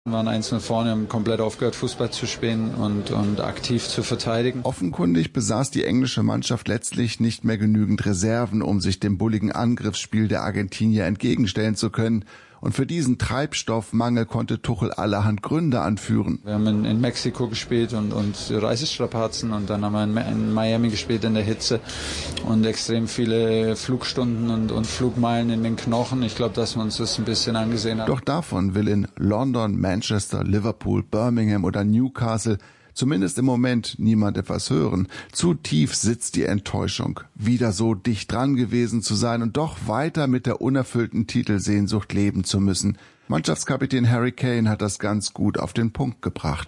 Wir waren 1-0 vorne, haben komplett aufgehört, Fußball zu spielen und aktiv zu verteidigen. Offenkundig besaß die englische Mannschaft letztlich nicht mehr genügend Reserven, um sich dem bulligen Angriffsspiel der Argentinier entgegenstellen zu können. Und für diesen Treibstoffmangel konnte Tuchel allerhand Gründe anführen. Wir haben in Mexiko gespielt und Reisestrapazen und dann haben wir in Miami gespielt in der Hitze und extrem viele Flugstunden und Flugmeilen in den Knochen. Ich glaube, dass wir uns das ein bisschen angesehen haben. Doch davon will in London, Manchester, Liverpool, Birmingham oder Newcastle zumindest im Moment niemand etwas hören. Zu tief sitzt die Enttäuschung, wieder so dicht dran gewesen zu sein und doch weiter mit der unerfüllten Titelsehnsucht leben zu müssen. Mannschaftskapitän Harry Kane hat das ganz gut auf den Punkt gebracht.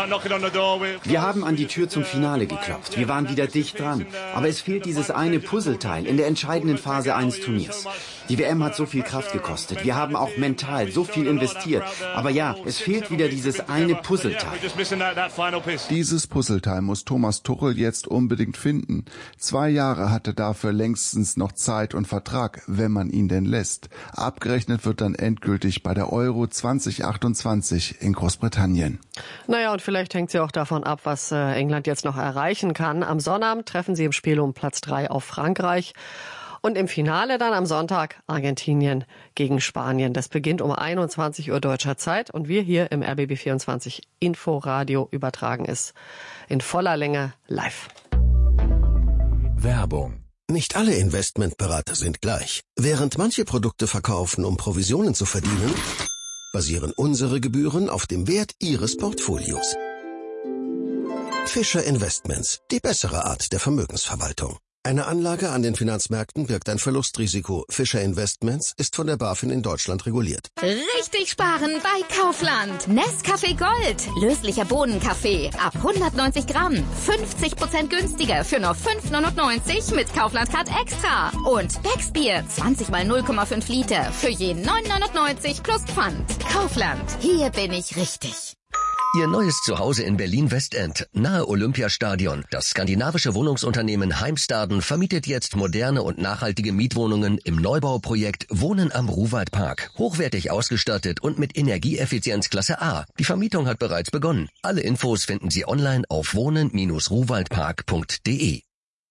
Wir haben an die Tür zum Finale geklopft. Wir waren wieder dicht dran. Aber es fehlt dieses eine Puzzleteil in der entscheidenden Phase eines Turniers. Die WM hat so viel Kraft gekostet. Wir haben auch mental so viel investiert. Aber ja, es fehlt wieder dieses eine Puzzleteil. Dieses Puzzleteil muss Thomas Tuchel jetzt unbedingt finden. 2 Jahre hat er dafür längstens noch Zeit und Vertrag, wenn man ihn denn lässt. Abgerechnet wird dann endgültig bei der Euro 2028 in Großbritannien. Naja, und vielleicht hängt sie auch davon ab, was England jetzt noch erreichen kann. Am Sonnabend treffen sie im Spiel um Platz 3 auf Frankreich. Und im Finale dann am Sonntag Argentinien gegen Spanien. Das beginnt um 21 Uhr deutscher Zeit. Und wir hier im RBB24 Inforadio übertragen es in voller Länge live. Werbung. Nicht alle Investmentberater sind gleich. Während manche Produkte verkaufen, um Provisionen zu verdienen, basieren unsere Gebühren auf dem Wert Ihres Portfolios. Fischer Investments, die bessere Art der Vermögensverwaltung. Eine Anlage an den Finanzmärkten birgt ein Verlustrisiko. Fischer Investments ist von der BaFin in Deutschland reguliert. Richtig sparen bei Kaufland. Nescafé Gold. Löslicher Bohnenkaffee. Ab 190 Gramm. 50% günstiger für nur 5,99 mit Kaufland Card Extra. Und Becksbier. 20 mal 0,5 Liter. Für je 9,99 plus Pfand. Kaufland. Hier bin ich richtig. Ihr neues Zuhause in Berlin-Westend, nahe Olympiastadion. Das skandinavische Wohnungsunternehmen Heimstaden vermietet jetzt moderne und nachhaltige Mietwohnungen im Neubauprojekt Wohnen am Ruwaldpark. Hochwertig ausgestattet und mit Energieeffizienz Klasse A. Die Vermietung hat bereits begonnen. Alle Infos finden Sie online auf wohnen-ruwaldpark.de.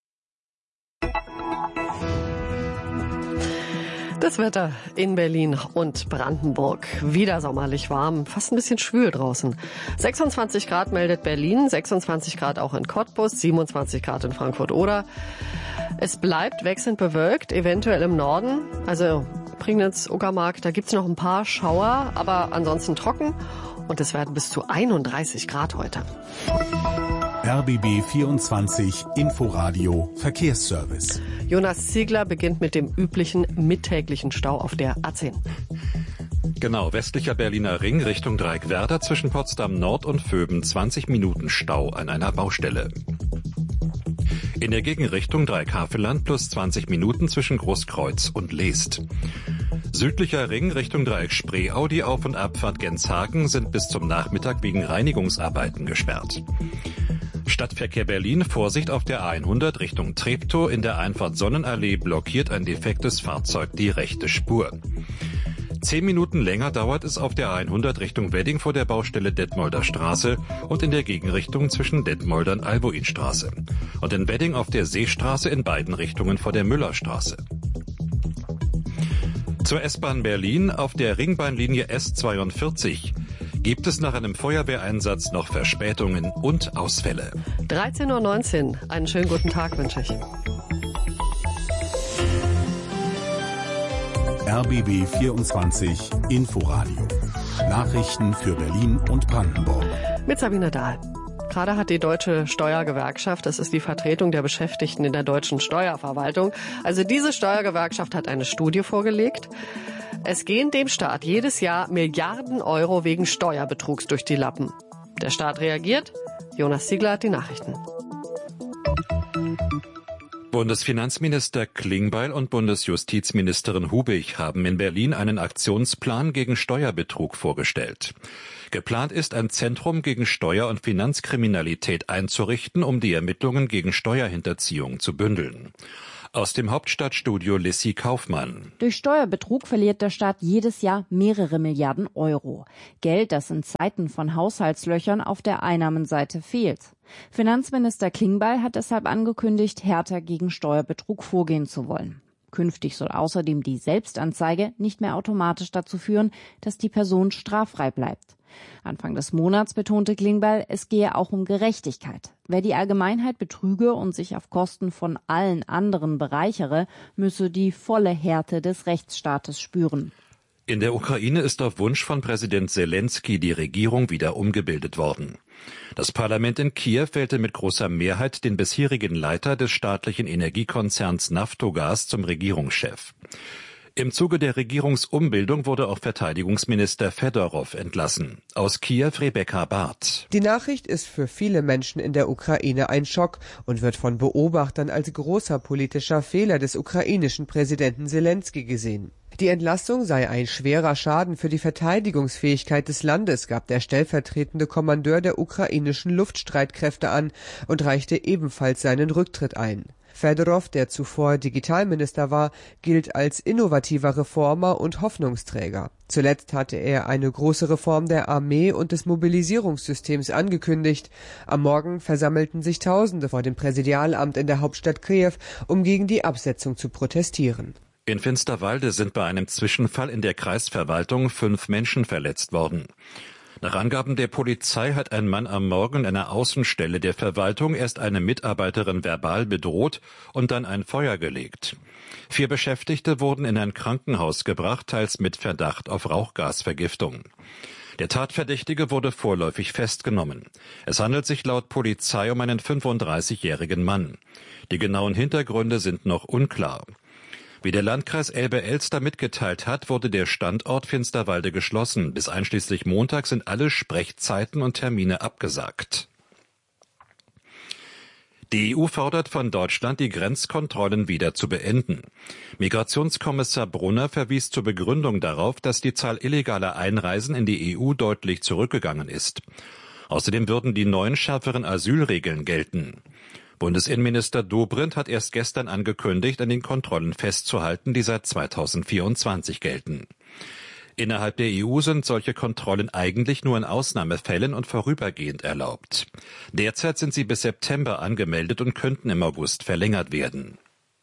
Das Wetter in Berlin und Brandenburg. Wieder sommerlich warm, fast ein bisschen schwül draußen. 26 Grad meldet Berlin, 26 Grad auch in Cottbus, 27 Grad in Frankfurt-Oder. Es bleibt wechselnd bewölkt, eventuell im Norden. Also Prignitz, Uckermark, da gibt's noch ein paar Schauer, aber ansonsten trocken. Und es werden bis zu 31 Grad heute. RBB 24 Inforadio Verkehrsservice. Jonas Ziegler beginnt mit dem üblichen mittäglichen Stau auf der A10. Genau, westlicher Berliner Ring Richtung Dreieckwerder zwischen Potsdam Nord und Vöben 20 Minuten Stau an einer Baustelle. In der Gegenrichtung Dreieck-Havelland plus 20 Minuten zwischen Großkreuz und Leest. Südlicher Ring Richtung Dreieck Spreeau, die Auf- und Abfahrt Genshagen sind bis zum Nachmittag wegen Reinigungsarbeiten gesperrt. Stadtverkehr Berlin, Vorsicht auf der A100 Richtung Treptow. In der Einfahrt Sonnenallee blockiert ein defektes Fahrzeug die rechte Spur. 10 Minuten länger dauert es auf der A100 Richtung Wedding vor der Baustelle Detmolder Straße und in der Gegenrichtung zwischen Detmolder und Albuinstraße. Und in Wedding auf der Seestraße in beiden Richtungen vor der Müllerstraße. Zur S-Bahn Berlin auf der Ringbahnlinie S42 gibt es nach einem Feuerwehreinsatz noch Verspätungen und Ausfälle. 13:19 Uhr. Einen schönen guten Tag wünsche ich. RBB 24 Inforadio. Nachrichten für Berlin und Brandenburg. Mit Sabine Dahl. Gerade hat die Deutsche Steuergewerkschaft, das ist die Vertretung der Beschäftigten in der deutschen Steuerverwaltung, also diese Steuergewerkschaft hat eine Studie vorgelegt. Es gehen dem Staat jedes Jahr Milliarden Euro wegen Steuerbetrugs durch die Lappen. Der Staat reagiert. Jonas Ziegler hat die Nachrichten. Bundesfinanzminister Klingbeil und Bundesjustizministerin Hubig haben in Berlin einen Aktionsplan gegen Steuerbetrug vorgestellt. Geplant ist, ein Zentrum gegen Steuer- und Finanzkriminalität einzurichten, um die Ermittlungen gegen Steuerhinterziehung zu bündeln. Aus dem Hauptstadtstudio Lissy Kaufmann. Durch Steuerbetrug verliert der Staat jedes Jahr mehrere Milliarden Euro. Geld, das in Zeiten von Haushaltslöchern auf der Einnahmenseite fehlt. Finanzminister Klingbeil hat deshalb angekündigt, härter gegen Steuerbetrug vorgehen zu wollen. Künftig soll außerdem die Selbstanzeige nicht mehr automatisch dazu führen, dass die Person straffrei bleibt. Anfang des Monats betonte Klingbeil, es gehe auch um Gerechtigkeit. Wer die Allgemeinheit betrüge und sich auf Kosten von allen anderen bereichere, müsse die volle Härte des Rechtsstaates spüren. In der Ukraine ist auf Wunsch von Präsident Zelensky die Regierung wieder umgebildet worden. Das Parlament in Kiew wählte mit großer Mehrheit den bisherigen Leiter des staatlichen Energiekonzerns Naftogaz zum Regierungschef. Im Zuge der Regierungsumbildung wurde auch Verteidigungsminister Fedorow entlassen. Aus Kiew Rebecca Barth. Die Nachricht ist für viele Menschen in der Ukraine ein Schock und wird von Beobachtern als großer politischer Fehler des ukrainischen Präsidenten Zelensky gesehen. Die Entlassung sei ein schwerer Schaden für die Verteidigungsfähigkeit des Landes, gab der stellvertretende Kommandeur der ukrainischen Luftstreitkräfte an und reichte ebenfalls seinen Rücktritt ein. Fedorow, der zuvor Digitalminister war, gilt als innovativer Reformer und Hoffnungsträger. Zuletzt hatte er eine große Reform der Armee und des Mobilisierungssystems angekündigt. Am Morgen versammelten sich Tausende vor dem Präsidialamt in der Hauptstadt Kiew, um gegen die Absetzung zu protestieren. In Finsterwalde sind bei einem Zwischenfall in der Kreisverwaltung 5 Menschen verletzt worden. Nach Angaben der Polizei hat ein Mann am Morgen in einer Außenstelle der Verwaltung erst eine Mitarbeiterin verbal bedroht und dann ein Feuer gelegt. 4 Beschäftigte wurden in ein Krankenhaus gebracht, teils mit Verdacht auf Rauchgasvergiftung. Der Tatverdächtige wurde vorläufig festgenommen. Es handelt sich laut Polizei um einen 35-jährigen Mann. Die genauen Hintergründe sind noch unklar. Wie der Landkreis Elbe-Elster mitgeteilt hat, wurde der Standort Finsterwalde geschlossen. Bis einschließlich Montag sind alle Sprechzeiten und Termine abgesagt. Die EU fordert von Deutschland, die Grenzkontrollen wieder zu beenden. Migrationskommissar Brunner verwies zur Begründung darauf, dass die Zahl illegaler Einreisen in die EU deutlich zurückgegangen ist. Außerdem würden die neuen schärferen Asylregeln gelten. Bundesinnenminister Dobrindt hat erst gestern angekündigt, an den Kontrollen festzuhalten, die seit 2024 gelten. Innerhalb der EU sind solche Kontrollen eigentlich nur in Ausnahmefällen und vorübergehend erlaubt. Derzeit sind sie bis September angemeldet und könnten im August verlängert werden.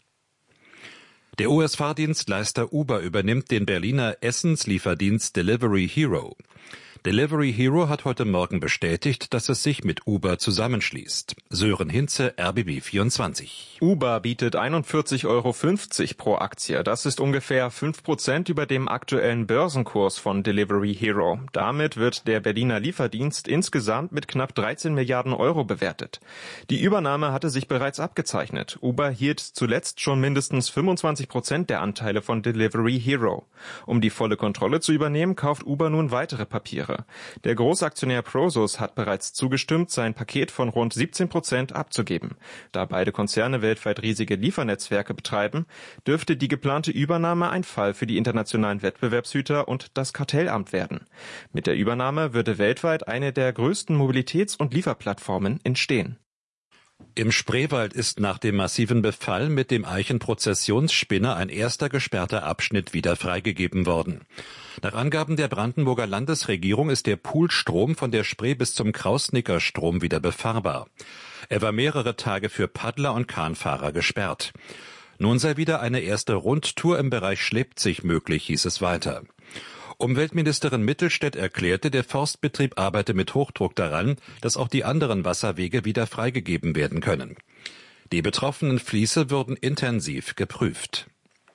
Der US-Fahrdienstleister Uber übernimmt den Berliner Essenslieferdienst Delivery Hero. Delivery Hero hat heute Morgen bestätigt, dass es sich mit Uber zusammenschließt. Sören Hinze, RBB 24. Uber bietet 41,50 € pro Aktie. Das ist ungefähr 5% über dem aktuellen Börsenkurs von Delivery Hero. Damit wird der Berliner Lieferdienst insgesamt mit knapp 13 Milliarden Euro bewertet. Die Übernahme hatte sich bereits abgezeichnet. Uber hielt zuletzt schon mindestens 25% der Anteile von Delivery Hero. Um die volle Kontrolle zu übernehmen, kauft Uber nun weitere Papiere. Der Großaktionär Prosus hat bereits zugestimmt, sein Paket von rund 17% abzugeben. Da beide Konzerne weltweit riesige Liefernetzwerke betreiben, dürfte die geplante Übernahme ein Fall für die internationalen Wettbewerbshüter und das Kartellamt werden. Mit der Übernahme würde weltweit eine der größten Mobilitäts- und Lieferplattformen entstehen. Im Spreewald ist nach dem massiven Befall mit dem Eichenprozessionsspinner ein erster gesperrter Abschnitt wieder freigegeben worden. Nach Angaben der Brandenburger Landesregierung ist der Poolstrom von der Spree bis zum Krausnickerstrom wieder befahrbar. Er war mehrere Tage für Paddler und Kahnfahrer gesperrt. Nun sei wieder eine erste Rundtour im Bereich Schleppzig möglich, hieß es weiter. Umweltministerin Mittelstädt erklärte, der Forstbetrieb arbeite mit Hochdruck daran, dass auch die anderen Wasserwege wieder freigegeben werden können. Die betroffenen Fließe würden intensiv geprüft.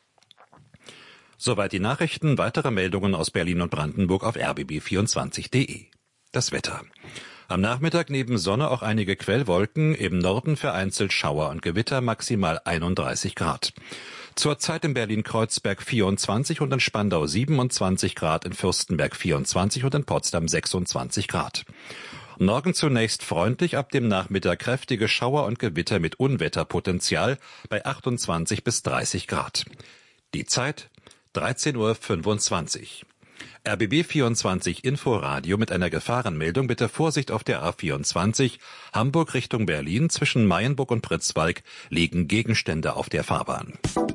Soweit die Nachrichten. Weitere Meldungen aus Berlin und Brandenburg auf rbb24.de. Das Wetter. Am Nachmittag neben Sonne auch einige Quellwolken, im Norden vereinzelt Schauer und Gewitter, maximal 31 Grad. Zurzeit in Berlin-Kreuzberg 24 und in Spandau 27 Grad, in Fürstenberg 24 und in Potsdam 26 Grad. Morgen zunächst freundlich, ab dem Nachmittag kräftige Schauer und Gewitter mit Unwetterpotenzial bei 28 bis 30 Grad. Die Zeit 13:25 Uhr. RBB 24 Inforadio mit einer Gefahrenmeldung. Bitte Vorsicht auf der A24. Hamburg Richtung Berlin. Zwischen Mayenburg und Pritzwalk liegen Gegenstände auf der Fahrbahn.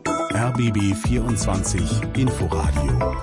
RBB 24 Inforadio.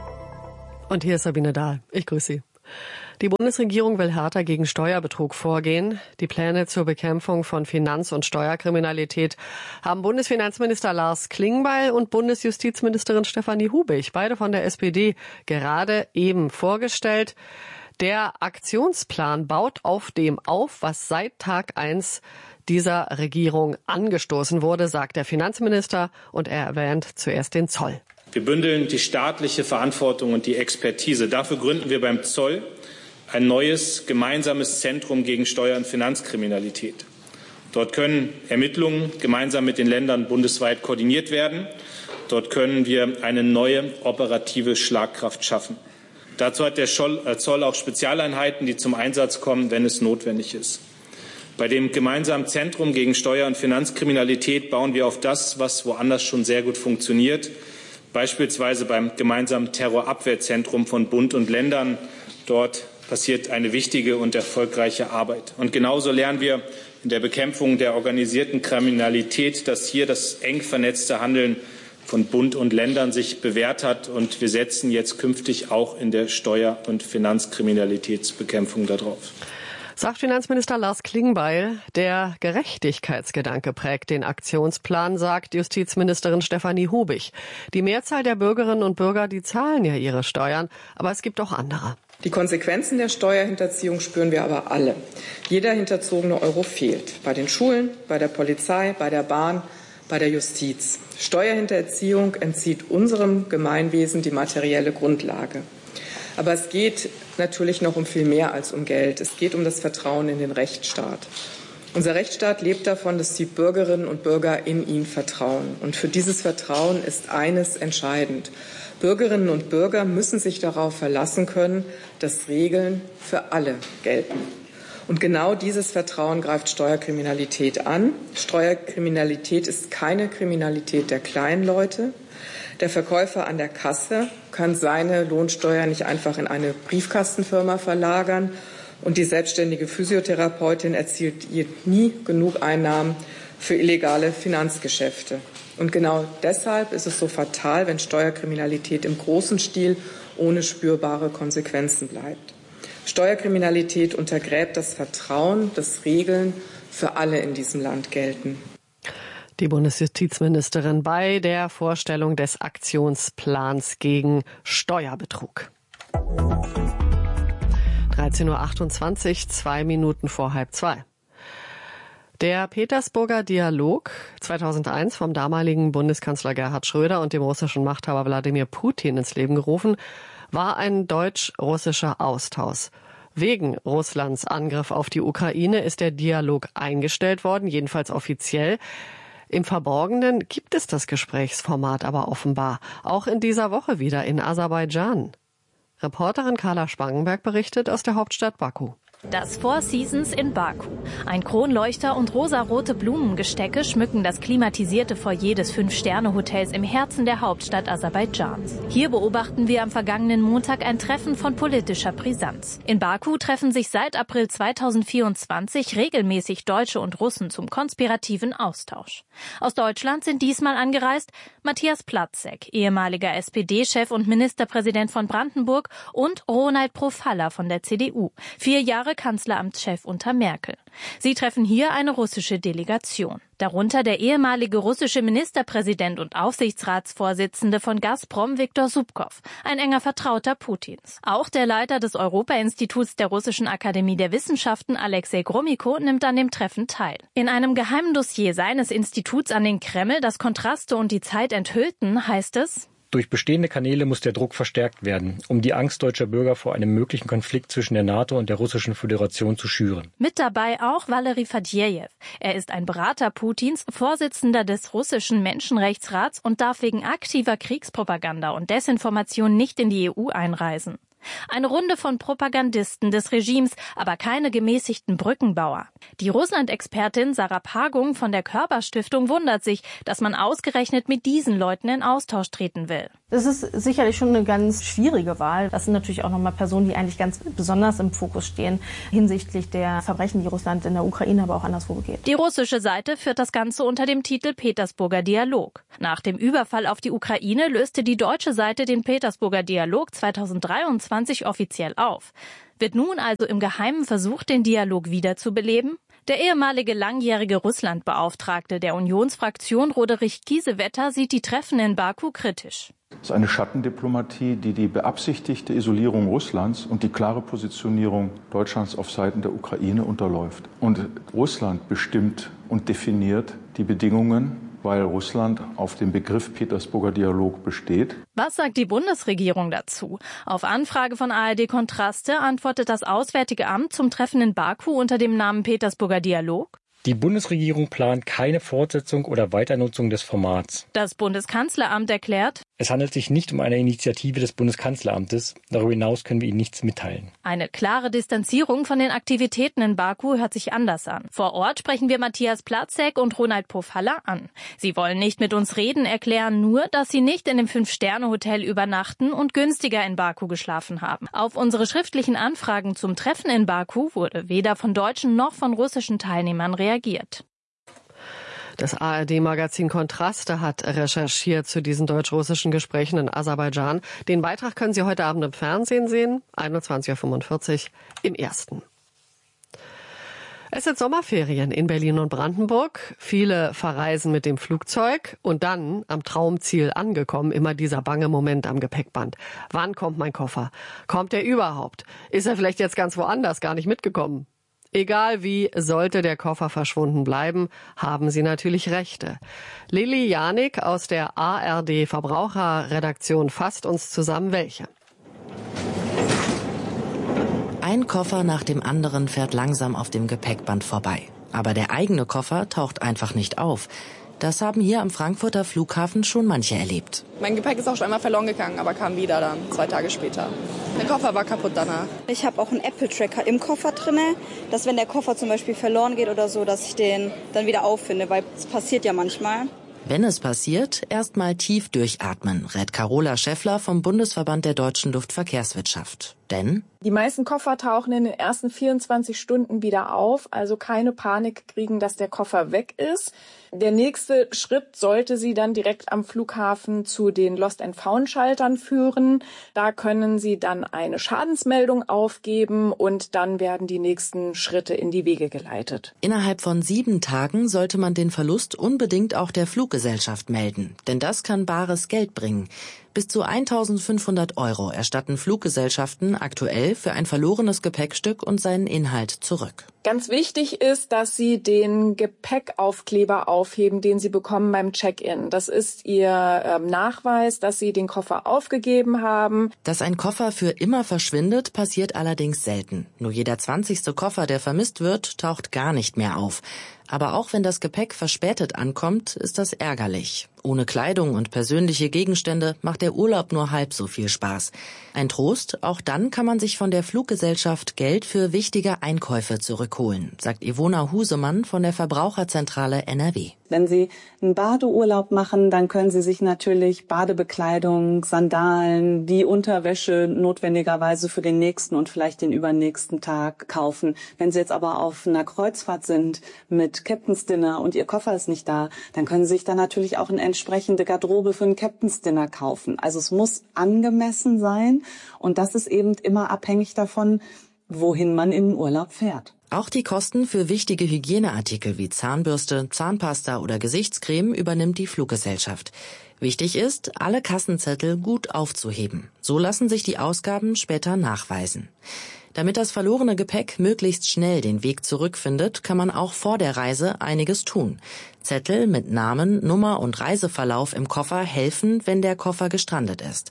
Und hier ist Sabine Dahl. Ich grüße Sie. Die Bundesregierung will härter gegen Steuerbetrug vorgehen. Die Pläne zur Bekämpfung von Finanz- und Steuerkriminalität haben Bundesfinanzminister Lars Klingbeil und Bundesjustizministerin Stefanie Hubig, beide von der SPD, gerade eben vorgestellt. Der Aktionsplan baut auf dem auf, was seit Tag 1 dieser Regierung angestoßen wurde, sagt der Finanzminister, und er erwähnt zuerst den Zoll. Wir bündeln die staatliche Verantwortung und die Expertise. Dafür gründen wir beim Zoll ein neues gemeinsames Zentrum gegen Steuer- und Finanzkriminalität. Dort können Ermittlungen gemeinsam mit den Ländern bundesweit koordiniert werden. Dort können wir eine neue operative Schlagkraft schaffen. Dazu hat der Zoll auch Spezialeinheiten, die zum Einsatz kommen, wenn es notwendig ist. Bei dem gemeinsamen Zentrum gegen Steuer- und Finanzkriminalität bauen wir auf das, was woanders schon sehr gut funktioniert. Beispielsweise beim gemeinsamen Terrorabwehrzentrum von Bund und Ländern. Dort passiert eine wichtige und erfolgreiche Arbeit. Und genauso lernen wir in der Bekämpfung der organisierten Kriminalität, dass hier das eng vernetzte Handeln von Bund und Ländern sich bewährt hat. Und wir setzen jetzt künftig auch in der Steuer- und Finanzkriminalitätsbekämpfung darauf. Sagt Finanzminister Lars Klingbeil, der Gerechtigkeitsgedanke prägt den Aktionsplan, sagt Justizministerin Stefanie Hubig. Die Mehrzahl der Bürgerinnen und Bürger, die zahlen ja ihre Steuern, aber es gibt auch andere. Die Konsequenzen der Steuerhinterziehung spüren wir aber alle. Jeder hinterzogene Euro fehlt. Bei den Schulen, bei der Polizei, bei der Bahn, bei der Justiz. Steuerhinterziehung entzieht unserem Gemeinwesen die materielle Grundlage. Aber es geht natürlich noch um viel mehr als um Geld. Es geht um das Vertrauen in den Rechtsstaat. Unser Rechtsstaat lebt davon, dass die Bürgerinnen und Bürger in ihn vertrauen. Und für dieses Vertrauen ist eines entscheidend. Bürgerinnen und Bürger müssen sich darauf verlassen können, dass Regeln für alle gelten. Und genau dieses Vertrauen greift Steuerkriminalität an. Steuerkriminalität ist keine Kriminalität der kleinen Leute. Der Verkäufer an der Kasse kann seine Lohnsteuer nicht einfach in eine Briefkastenfirma verlagern. Und die selbstständige Physiotherapeutin erzielt nie genug Einnahmen für illegale Finanzgeschäfte. Und genau deshalb ist es so fatal, wenn Steuerkriminalität im großen Stil ohne spürbare Konsequenzen bleibt. Steuerkriminalität untergräbt das Vertrauen, dass Regeln für alle in diesem Land gelten. Die Bundesjustizministerin bei der Vorstellung des Aktionsplans gegen Steuerbetrug. 13.28 Uhr, 2 Minuten vor 13:30. Der Petersburger Dialog 2001 vom damaligen Bundeskanzler Gerhard Schröder und dem russischen Machthaber Wladimir Putin ins Leben gerufen, war ein deutsch-russischer Austausch. Wegen Russlands Angriff auf die Ukraine ist der Dialog eingestellt worden, jedenfalls offiziell. Im Verborgenen gibt es das Gesprächsformat aber offenbar, auch in dieser Woche wieder in Aserbaidschan. Reporterin Carla Spangenberg berichtet aus der Hauptstadt Baku. Das Four Seasons in Baku. Ein Kronleuchter und rosarote Blumengestecke schmücken das klimatisierte Foyer des 5-Sterne-Hotels im Herzen der Hauptstadt Aserbaidschans. Hier beobachten wir am vergangenen Montag ein Treffen von politischer Brisanz. In Baku treffen sich seit April 2024 regelmäßig Deutsche und Russen zum konspirativen Austausch. Aus Deutschland sind diesmal angereist Matthias Platzek, ehemaliger SPD-Chef und Ministerpräsident von Brandenburg, und Ronald Profalla von der CDU, 4 Jahre Kanzleramtschef unter Merkel. Sie treffen hier eine russische Delegation. Darunter der ehemalige russische Ministerpräsident und Aufsichtsratsvorsitzende von Gazprom, Viktor Subkov, ein enger Vertrauter Putins. Auch der Leiter des Europa-Instituts der Russischen Akademie der Wissenschaften, Alexei Gromyko, nimmt an dem Treffen teil. In einem geheimen Dossier seines Instituts an den Kreml, das Kontraste und die Zeit enthüllten, heißt es: Durch bestehende Kanäle muss der Druck verstärkt werden, um die Angst deutscher Bürger vor einem möglichen Konflikt zwischen der NATO und der Russischen Föderation zu schüren. Mit dabei auch Valery Fadjejew. Er ist ein Berater Putins, Vorsitzender des russischen Menschenrechtsrats und darf wegen aktiver Kriegspropaganda und Desinformation nicht in die EU einreisen. Eine Runde von Propagandisten des Regimes, aber keine gemäßigten Brückenbauer. Die Russland-Expertin Sarah Pagung von der Körper-Stiftung wundert sich, dass man ausgerechnet mit diesen Leuten in Austausch treten will. Das ist sicherlich schon eine ganz schwierige Wahl. Das sind natürlich auch nochmal Personen, die eigentlich ganz besonders im Fokus stehen hinsichtlich der Verbrechen, die Russland in der Ukraine, aber auch anderswo begeht. Die russische Seite führt das Ganze unter dem Titel Petersburger Dialog. Nach dem Überfall auf die Ukraine löste die deutsche Seite den Petersburger Dialog 2023 offiziell auf. Wird nun also im Geheimen versucht, den Dialog wiederzubeleben? Der ehemalige langjährige Russlandbeauftragte der Unionsfraktion Roderich Kiesewetter sieht die Treffen in Baku kritisch. Es ist eine Schattendiplomatie, die die beabsichtigte Isolierung Russlands und die klare Positionierung Deutschlands auf Seiten der Ukraine unterläuft. Und Russland bestimmt und definiert die Bedingungen, weil Russland auf dem Begriff Petersburger Dialog besteht. Was sagt die Bundesregierung dazu? Auf Anfrage von ARD Kontraste antwortet das Auswärtige Amt zum Treffen in Baku unter dem Namen Petersburger Dialog. Die Bundesregierung plant keine Fortsetzung oder Weiternutzung des Formats. Das Bundeskanzleramt erklärt: Es handelt sich nicht um eine Initiative des Bundeskanzleramtes. Darüber hinaus können wir Ihnen nichts mitteilen. Eine klare Distanzierung von den Aktivitäten in Baku hört sich anders an. Vor Ort sprechen wir Matthias Platzek und Ronald Pofalla an. Sie wollen nicht mit uns reden, erklären nur, dass sie nicht in dem 5-Sterne-Hotel übernachten und günstiger in Baku geschlafen haben. Auf unsere schriftlichen Anfragen zum Treffen in Baku wurde weder von deutschen noch von russischen Teilnehmern reagiert. Das ARD-Magazin Kontraste hat recherchiert zu diesen deutsch-russischen Gesprächen in Aserbaidschan. Den Beitrag können Sie heute Abend im Fernsehen sehen, 21:45 Uhr im Ersten. Es sind Sommerferien in Berlin und Brandenburg. Viele verreisen mit dem Flugzeug und dann, am Traumziel angekommen, immer dieser bange Moment am Gepäckband. Wann kommt mein Koffer? Kommt er überhaupt? Ist er vielleicht jetzt ganz woanders, gar nicht mitgekommen? Egal wie, sollte der Koffer verschwunden bleiben, haben Sie natürlich Rechte. Lilly Janik aus der ARD Verbraucherredaktion fasst uns zusammen, welche. Ein Koffer nach dem anderen fährt langsam auf dem Gepäckband vorbei. Aber der eigene Koffer taucht einfach nicht auf. Das haben hier am Frankfurter Flughafen schon manche erlebt. Mein Gepäck ist auch schon einmal verloren gegangen, aber kam wieder dann, 2 Tage später. Der Koffer war kaputt danach. Ich habe auch einen Apple-Tracker im Koffer drin, dass wenn der Koffer zum Beispiel verloren geht oder so, dass ich den dann wieder auffinde, weil es passiert ja manchmal. Wenn es passiert, erstmal tief durchatmen, rät Carola Schäffler vom Bundesverband der deutschen Luftverkehrswirtschaft. Denn die meisten Koffer tauchen in den ersten 24 Stunden wieder auf, also keine Panik kriegen, dass der Koffer weg ist. Der nächste Schritt sollte Sie dann direkt am Flughafen zu den Lost-and-Found-Schaltern führen. Da können Sie dann eine Schadensmeldung aufgeben und dann werden die nächsten Schritte in die Wege geleitet. Innerhalb von 7 Tagen sollte man den Verlust unbedingt auch der Fluggesellschaft melden, denn das kann bares Geld bringen. Bis zu 1.500 € erstatten Fluggesellschaften aktuell für ein verlorenes Gepäckstück und seinen Inhalt zurück. Ganz wichtig ist, dass Sie den Gepäckaufkleber aufheben, den Sie bekommen beim Check-in. Das ist Ihr Nachweis, dass Sie den Koffer aufgegeben haben. Dass ein Koffer für immer verschwindet, passiert allerdings selten. Nur jeder 20. Koffer, der vermisst wird, taucht gar nicht mehr auf. Aber auch wenn das Gepäck verspätet ankommt, ist das ärgerlich. Ohne Kleidung und persönliche Gegenstände macht der Urlaub nur halb so viel Spaß. Ein Trost, auch dann kann man sich von der Fluggesellschaft Geld für wichtige Einkäufe zurückholen, sagt Ivona Husemann von der Verbraucherzentrale NRW. Wenn Sie einen Badeurlaub machen, dann können Sie sich natürlich Badebekleidung, Sandalen, die Unterwäsche notwendigerweise für den nächsten und vielleicht den übernächsten Tag kaufen. Wenn Sie jetzt aber auf einer Kreuzfahrt sind mit Captain's Dinner und Ihr Koffer ist nicht da, dann können Sie sich da natürlich auch eine entsprechende Garderobe für ein Captain's Dinner kaufen. Also es muss angemessen sein und das ist eben immer abhängig davon, wohin man in den Urlaub fährt. Auch die Kosten für wichtige Hygieneartikel wie Zahnbürste, Zahnpasta oder Gesichtscreme übernimmt die Fluggesellschaft. Wichtig ist, alle Kassenzettel gut aufzuheben. So lassen sich die Ausgaben später nachweisen. Damit das verlorene Gepäck möglichst schnell den Weg zurückfindet, kann man auch vor der Reise einiges tun. Zettel mit Namen, Nummer und Reiseverlauf im Koffer helfen, wenn der Koffer gestrandet ist.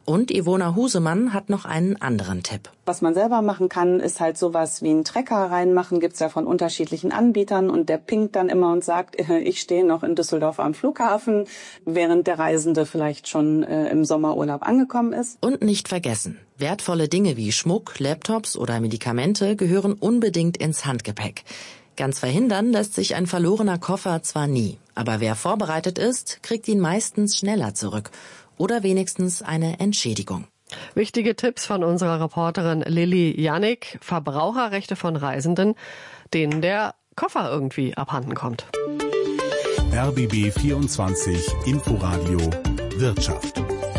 Und Ivona Husemann hat noch einen anderen Tipp. Was man selber machen kann, ist halt sowas wie einen Trecker reinmachen. Gibt's ja von unterschiedlichen Anbietern und der pinkt dann immer und sagt, ich stehe noch in Düsseldorf am Flughafen, während der Reisende vielleicht schon im Sommerurlaub angekommen ist. Und nicht vergessen, wertvolle Dinge wie Schmuck, Laptops oder Medikamente gehören unbedingt ins Handgepäck. Ganz verhindern lässt sich ein verlorener Koffer zwar nie, aber wer vorbereitet ist, kriegt ihn meistens schneller zurück. Oder wenigstens eine Entschädigung. Wichtige Tipps von unserer Reporterin Lilly Janik. Verbraucherrechte von Reisenden, denen der Koffer irgendwie abhanden kommt. RBB 24 Inforadio Wirtschaft.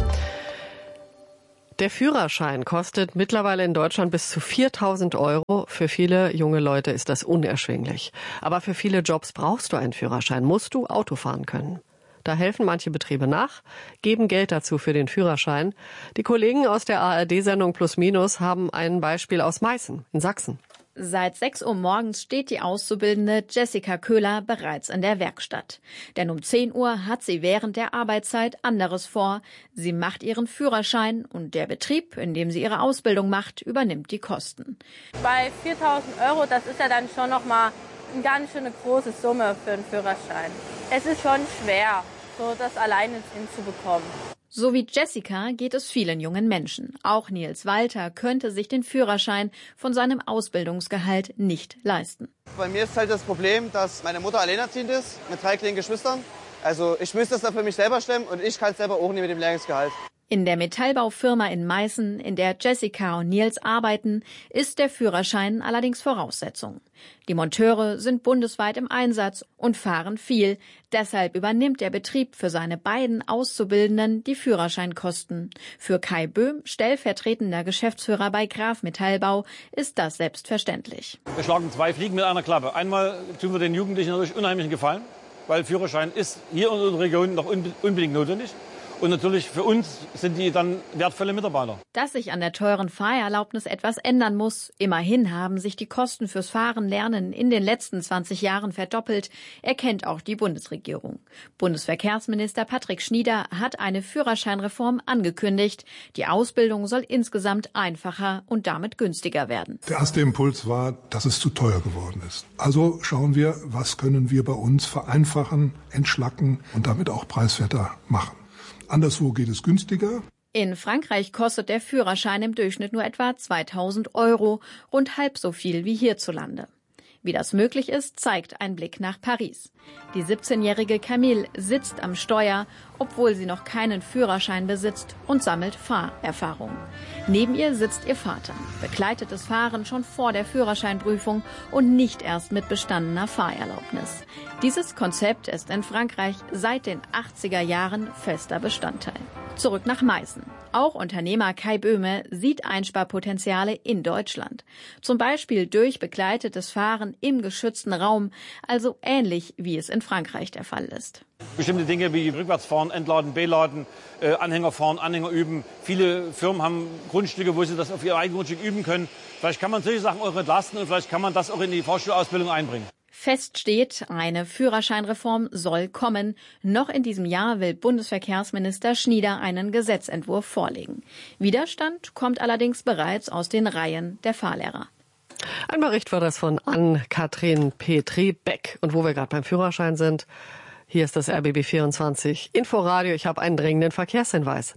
Der Führerschein kostet mittlerweile in Deutschland bis zu 4.000 €. Für viele junge Leute ist das unerschwinglich. Aber für viele Jobs brauchst du einen Führerschein, musst du Auto fahren können. Da helfen manche Betriebe nach, geben Geld dazu für den Führerschein. Die Kollegen aus der ARD-Sendung Plus Minus haben ein Beispiel aus Meißen in Sachsen. Seit 6 Uhr morgens steht die Auszubildende Jessica Köhler bereits in der Werkstatt. Denn um 10 Uhr hat sie während der Arbeitszeit anderes vor. Sie macht ihren Führerschein und der Betrieb, in dem sie ihre Ausbildung macht, übernimmt die Kosten. Bei 4.000 €, das ist ja dann schon noch mal eine ganz schöne große Summe für einen Führerschein. Es ist schon schwer, so das alleine hinzubekommen. So wie Jessica geht es vielen jungen Menschen. Auch Nils Walter könnte sich den Führerschein von seinem Ausbildungsgehalt nicht leisten. Bei mir ist halt das Problem, dass meine Mutter alleinerziehend ist mit 3 kleinen Geschwistern. Also ich müsste das dann für mich selber stemmen und ich kann es selber auch nicht mit dem Lehrlingsgehalt. In der Metallbaufirma in Meißen, in der Jessica und Nils arbeiten, ist der Führerschein allerdings Voraussetzung. Die Monteure sind bundesweit im Einsatz und fahren viel. Deshalb übernimmt der Betrieb für seine beiden Auszubildenden die Führerscheinkosten. Für Kai Böhm, stellvertretender Geschäftsführer bei Graf Metallbau, ist das selbstverständlich. Wir schlagen 2 Fliegen mit einer Klappe. Einmal tun wir den Jugendlichen natürlich unheimlichen Gefallen, weil Führerschein ist hier in unserer Region noch unbedingt notwendig. Und natürlich für uns sind die dann wertvolle Mitarbeiter. Dass sich an der teuren Fahrerlaubnis etwas ändern muss. Immerhin haben sich die Kosten fürs Fahrenlernen in den letzten 20 Jahren verdoppelt, erkennt auch die Bundesregierung. Bundesverkehrsminister Patrick Schnieder hat eine Führerscheinreform angekündigt. Die Ausbildung soll insgesamt einfacher und damit günstiger werden. Der erste Impuls war, dass es zu teuer geworden ist. Also schauen wir, was können wir bei uns vereinfachen, entschlacken und damit auch preiswerter machen. Anderswo geht es günstiger. In Frankreich kostet der Führerschein im Durchschnitt nur etwa 2.000 €, rund halb so viel wie hierzulande. Wie das möglich ist, zeigt ein Blick nach Paris. Die 17-jährige Camille sitzt am Steuer, obwohl sie noch keinen Führerschein besitzt und sammelt Fahrerfahrung. Neben ihr sitzt ihr Vater, begleitetes Fahren schon vor der Führerscheinprüfung und nicht erst mit bestandener Fahrerlaubnis. Dieses Konzept ist in Frankreich seit den 80er Jahren fester Bestandteil. Zurück nach Meißen. Auch Unternehmer Kai Böhme sieht Einsparpotenziale in Deutschland. Zum Beispiel durch begleitetes Fahren im geschützten Raum, also ähnlich wie es in Frankreich der Fall ist. Bestimmte Dinge wie Rückwärtsfahren, Entladen, Beladen, Anhänger fahren, Anhänger üben. Viele Firmen haben Grundstücke, wo sie das auf ihr eigenes Grundstück üben können. Vielleicht kann man solche Sachen auch entlasten und vielleicht kann man das auch in die Fahrschulausbildung einbringen. Fest steht, eine Führerscheinreform soll kommen. Noch in diesem Jahr will Bundesverkehrsminister Schnieder einen Gesetzentwurf vorlegen. Widerstand kommt allerdings bereits aus den Reihen der Fahrlehrer. Ein Bericht war das von Ann-Kathrin Petri-Beck. Und wo wir gerade beim Führerschein sind, hier ist das RBB 24 Inforadio. Ich habe einen dringenden Verkehrshinweis.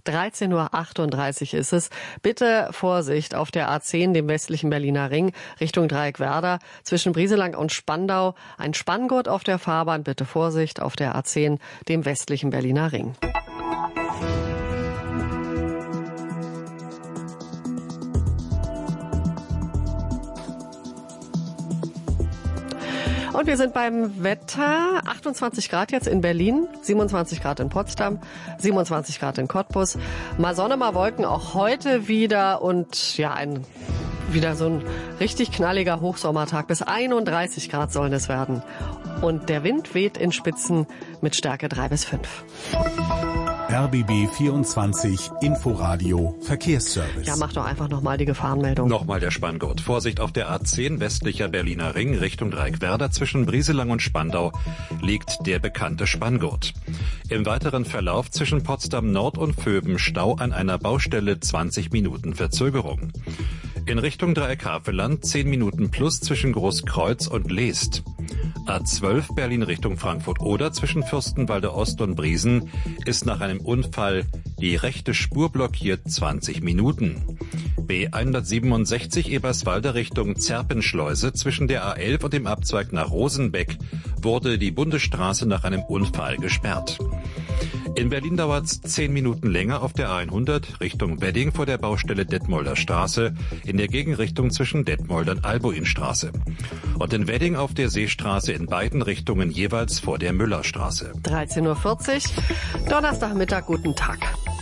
13:38 Uhr ist es. Bitte Vorsicht auf der A10, dem westlichen Berliner Ring, Richtung Dreieckwerder. Zwischen Brieselang und Spandau ein Spanngurt auf der Fahrbahn. Bitte Vorsicht auf der A10, dem westlichen Berliner Ring. Und wir sind beim Wetter. 28 Grad jetzt in Berlin, 27 Grad in Potsdam, 27 Grad in Cottbus. Mal Sonne, mal Wolken auch heute wieder und ja, wieder so ein richtig knalliger Hochsommertag. Bis 31 Grad sollen es werden. Und der Wind weht in Spitzen mit Stärke 3 bis 5. RBB 24 Inforadio Verkehrsservice. Ja, mach doch einfach nochmal die Gefahrenmeldung. Nochmal der Spanngurt. Vorsicht auf der A10 westlicher Berliner Ring Richtung Dreieckwerder zwischen Brieselang und Spandau liegt der bekannte Spanngurt. Im weiteren Verlauf zwischen Potsdam Nord und Vöben Stau an einer Baustelle 20 Minuten Verzögerung. In Richtung Dreieck-Havelland 10 Minuten plus zwischen Großkreuz und Leest. A12 Berlin Richtung Frankfurt-Oder zwischen Fürstenwalde Ost und Briesen ist nach einem Unfall die rechte Spur blockiert 20 Minuten. B167 Eberswalde Richtung Zerpenschleuse zwischen der A11 und dem Abzweig nach Rosenbeck wurde die Bundesstraße nach einem Unfall gesperrt. In Berlin dauert es 10 Minuten länger auf der A100 Richtung Wedding vor der Baustelle Detmolder Straße in der Gegenrichtung zwischen Detmold und Albuinstraße. Und in Wedding auf der Seestraße in beiden Richtungen jeweils vor der Müllerstraße. 13.40 Uhr, Donnerstagmittag, guten Tag.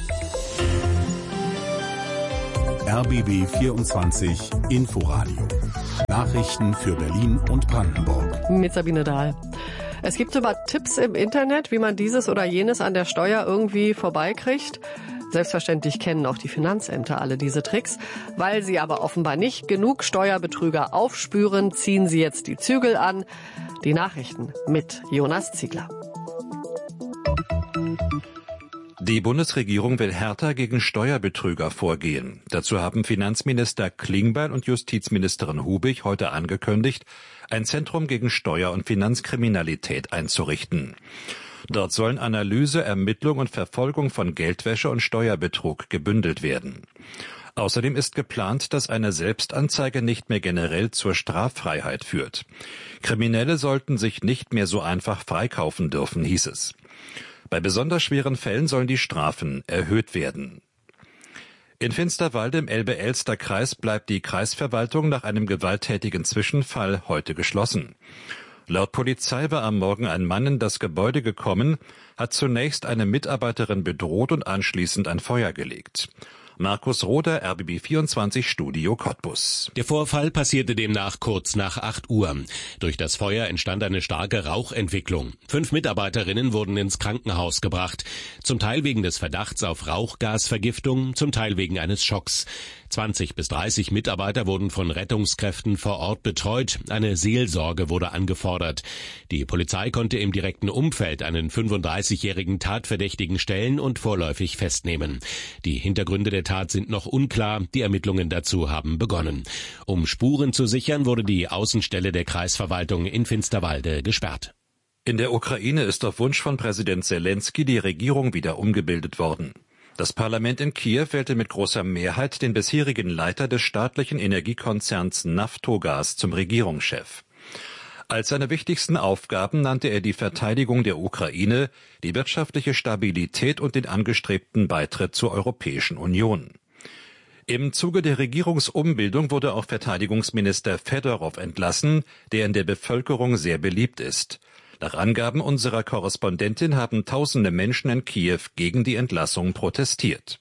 RBB 24 Inforadio. Nachrichten für Berlin und Brandenburg. Mit Sabine Dahl. Es gibt sogar Tipps im Internet, wie man dieses oder jenes an der Steuer irgendwie vorbeikriegt. Selbstverständlich kennen auch die Finanzämter alle diese Tricks. Weil sie aber offenbar nicht genug Steuerbetrüger aufspüren, ziehen sie jetzt die Zügel an. Die Nachrichten mit Jonas Ziegler. Die Bundesregierung will härter gegen Steuerbetrüger vorgehen. Dazu haben Finanzminister Klingbeil und Justizministerin Hubig heute angekündigt, ein Zentrum gegen Steuer- und Finanzkriminalität einzurichten. Dort sollen Analyse, Ermittlung und Verfolgung von Geldwäsche und Steuerbetrug gebündelt werden. Außerdem ist geplant, dass eine Selbstanzeige nicht mehr generell zur Straffreiheit führt. Kriminelle sollten sich nicht mehr so einfach freikaufen dürfen, hieß es. Bei besonders schweren Fällen sollen die Strafen erhöht werden. In Finsterwalde im Elbe-Elster-Kreis bleibt die Kreisverwaltung nach einem gewalttätigen Zwischenfall heute geschlossen. Laut Polizei war am Morgen ein Mann in das Gebäude gekommen, hat zunächst eine Mitarbeiterin bedroht und anschließend ein Feuer gelegt. Markus Roder, RBB 24 Studio Cottbus. Der Vorfall passierte demnach kurz nach 8 Uhr. Durch das Feuer entstand eine starke Rauchentwicklung. 5 Mitarbeiterinnen wurden ins Krankenhaus gebracht. Zum Teil wegen des Verdachts auf Rauchgasvergiftung, zum Teil wegen eines Schocks. 20 bis 30 Mitarbeiter wurden von Rettungskräften vor Ort betreut. Eine Seelsorge wurde angefordert. Die Polizei konnte im direkten Umfeld einen 35-jährigen Tatverdächtigen stellen und vorläufig festnehmen. Die Hintergründe der Tat sind noch unklar. Die Ermittlungen dazu haben begonnen. Um Spuren zu sichern, wurde die Außenstelle der Kreisverwaltung in Finsterwalde gesperrt. In der Ukraine ist auf Wunsch von Präsident Zelensky die Regierung wieder umgebildet worden. Das Parlament in Kiew wählte mit großer Mehrheit den bisherigen Leiter des staatlichen Energiekonzerns Naftogaz zum Regierungschef. Als seine wichtigsten Aufgaben nannte er die Verteidigung der Ukraine, die wirtschaftliche Stabilität und den angestrebten Beitritt zur Europäischen Union. Im Zuge der Regierungsumbildung wurde auch Verteidigungsminister Fedorow entlassen, der in der Bevölkerung sehr beliebt ist. Nach Angaben unserer Korrespondentin haben tausende Menschen in Kiew gegen die Entlassung protestiert.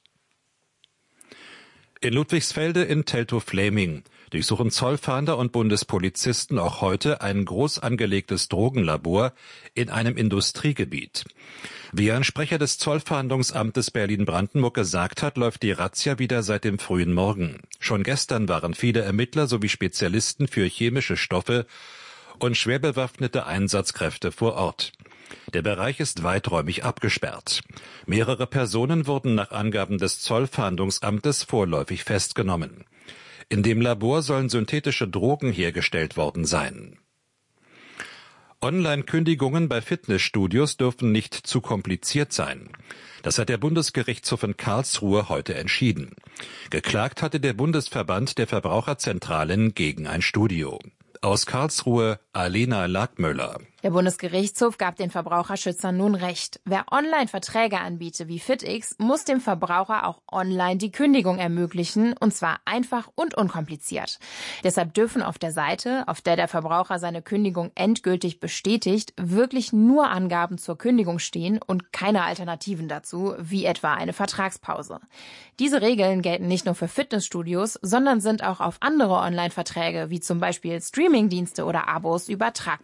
In Ludwigsfelde in Teltow-Fläming durchsuchen Zollfahnder und Bundespolizisten auch heute ein groß angelegtes Drogenlabor in einem Industriegebiet. Wie ein Sprecher des Zollfahndungsamtes Berlin-Brandenburg gesagt hat, läuft die Razzia wieder seit dem frühen Morgen. Schon gestern waren viele Ermittler sowie Spezialisten für chemische Stoffe und schwer bewaffnete Einsatzkräfte vor Ort. Der Bereich ist weiträumig abgesperrt. Mehrere Personen wurden nach Angaben des Zollfahndungsamtes vorläufig festgenommen. In dem Labor sollen synthetische Drogen hergestellt worden sein. Online-Kündigungen bei Fitnessstudios dürfen nicht zu kompliziert sein. Das hat der Bundesgerichtshof in Karlsruhe heute entschieden. Geklagt hatte der Bundesverband der Verbraucherzentralen gegen ein Studio. Aus Karlsruhe, Alena Lagmöller. Der Bundesgerichtshof gab den Verbraucherschützern nun recht. Wer Online-Verträge anbietet wie FitX, muss dem Verbraucher auch online die Kündigung ermöglichen, und zwar einfach und unkompliziert. Deshalb dürfen auf der Seite, auf der der Verbraucher seine Kündigung endgültig bestätigt, wirklich nur Angaben zur Kündigung stehen und keine Alternativen dazu, wie etwa eine Vertragspause. Diese Regeln gelten nicht nur für Fitnessstudios, sondern sind auch auf andere Online-Verträge, wie zum Beispiel Streamingdienste oder Abos, übertragbar.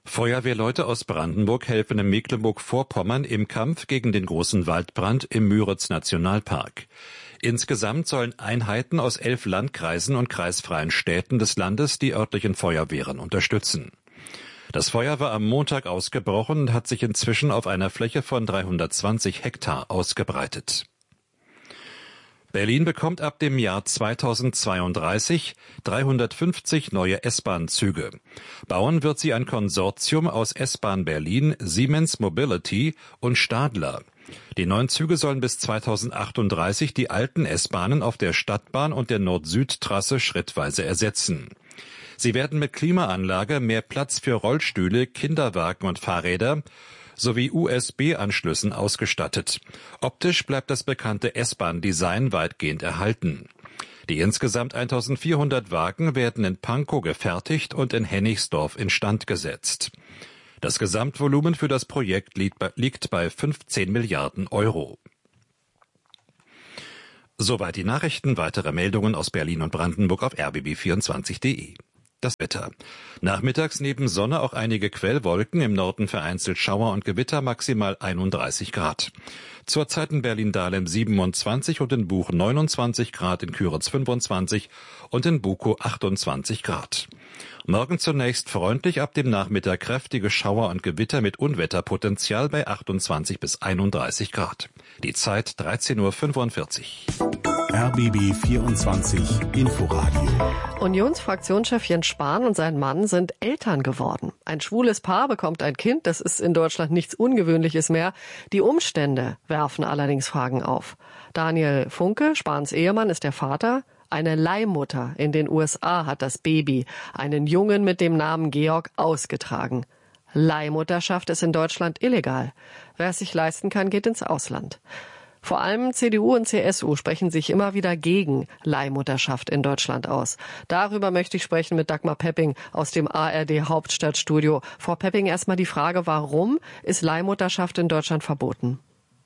Feuerwehrleute aus Brandenburg helfen in Mecklenburg-Vorpommern im Kampf gegen den großen Waldbrand im Müritz-Nationalpark. Insgesamt sollen Einheiten aus 11 Landkreisen und kreisfreien Städten des Landes die örtlichen Feuerwehren unterstützen. Das Feuer war am Montag ausgebrochen und hat sich inzwischen auf einer Fläche von 320 Hektar ausgebreitet. Berlin bekommt ab dem Jahr 2032 350 neue S-Bahn-Züge. Bauen wird sie ein Konsortium aus S-Bahn Berlin, Siemens Mobility und Stadler. Die neuen Züge sollen bis 2038 die alten S-Bahnen auf der Stadtbahn und der Nord-Süd-Trasse schrittweise ersetzen. Sie werden mit Klimaanlage, mehr Platz für Rollstühle, Kinderwagen und Fahrräder sowie USB-Anschlüssen ausgestattet. Optisch bleibt das bekannte S-Bahn-Design weitgehend erhalten. Die insgesamt 1400 Wagen werden in Pankow gefertigt und in Hennigsdorf instand gesetzt. Das Gesamtvolumen für das Projekt liegt bei 15 Milliarden Euro. Soweit die Nachrichten. Weitere Meldungen aus Berlin und Brandenburg auf rbb24.de. Das Wetter. Nachmittags neben Sonne auch einige Quellwolken, im Norden vereinzelt Schauer und Gewitter, maximal 31 Grad. Zurzeit in Berlin-Dahlem 27 und in Buch 29 Grad, in Küritz 25 und in Bukow 28 Grad. Morgen zunächst freundlich, ab dem Nachmittag kräftige Schauer und Gewitter mit Unwetterpotenzial bei 28 bis 31 Grad. Die Zeit 13:45 Uhr. RBB 24 Inforadio. Unionsfraktionschef Jens Spahn und sein Mann sind Eltern geworden. Ein schwules Paar bekommt ein Kind, das ist in Deutschland nichts Ungewöhnliches mehr. Die Umstände werfen allerdings Fragen auf. Daniel Funke, Spahns Ehemann, ist der Vater. Eine Leihmutter in den USA hat das Baby, einen Jungen mit dem Namen Georg, ausgetragen. Leihmutterschaft ist in Deutschland illegal. Wer es sich leisten kann, geht ins Ausland. Vor allem CDU und CSU sprechen sich immer wieder gegen Leihmutterschaft in Deutschland aus. Darüber möchte ich sprechen mit Dagmar Pepping aus dem ARD Hauptstadtstudio. Frau Pepping, erstmal die Frage, warum ist Leihmutterschaft in Deutschland verboten?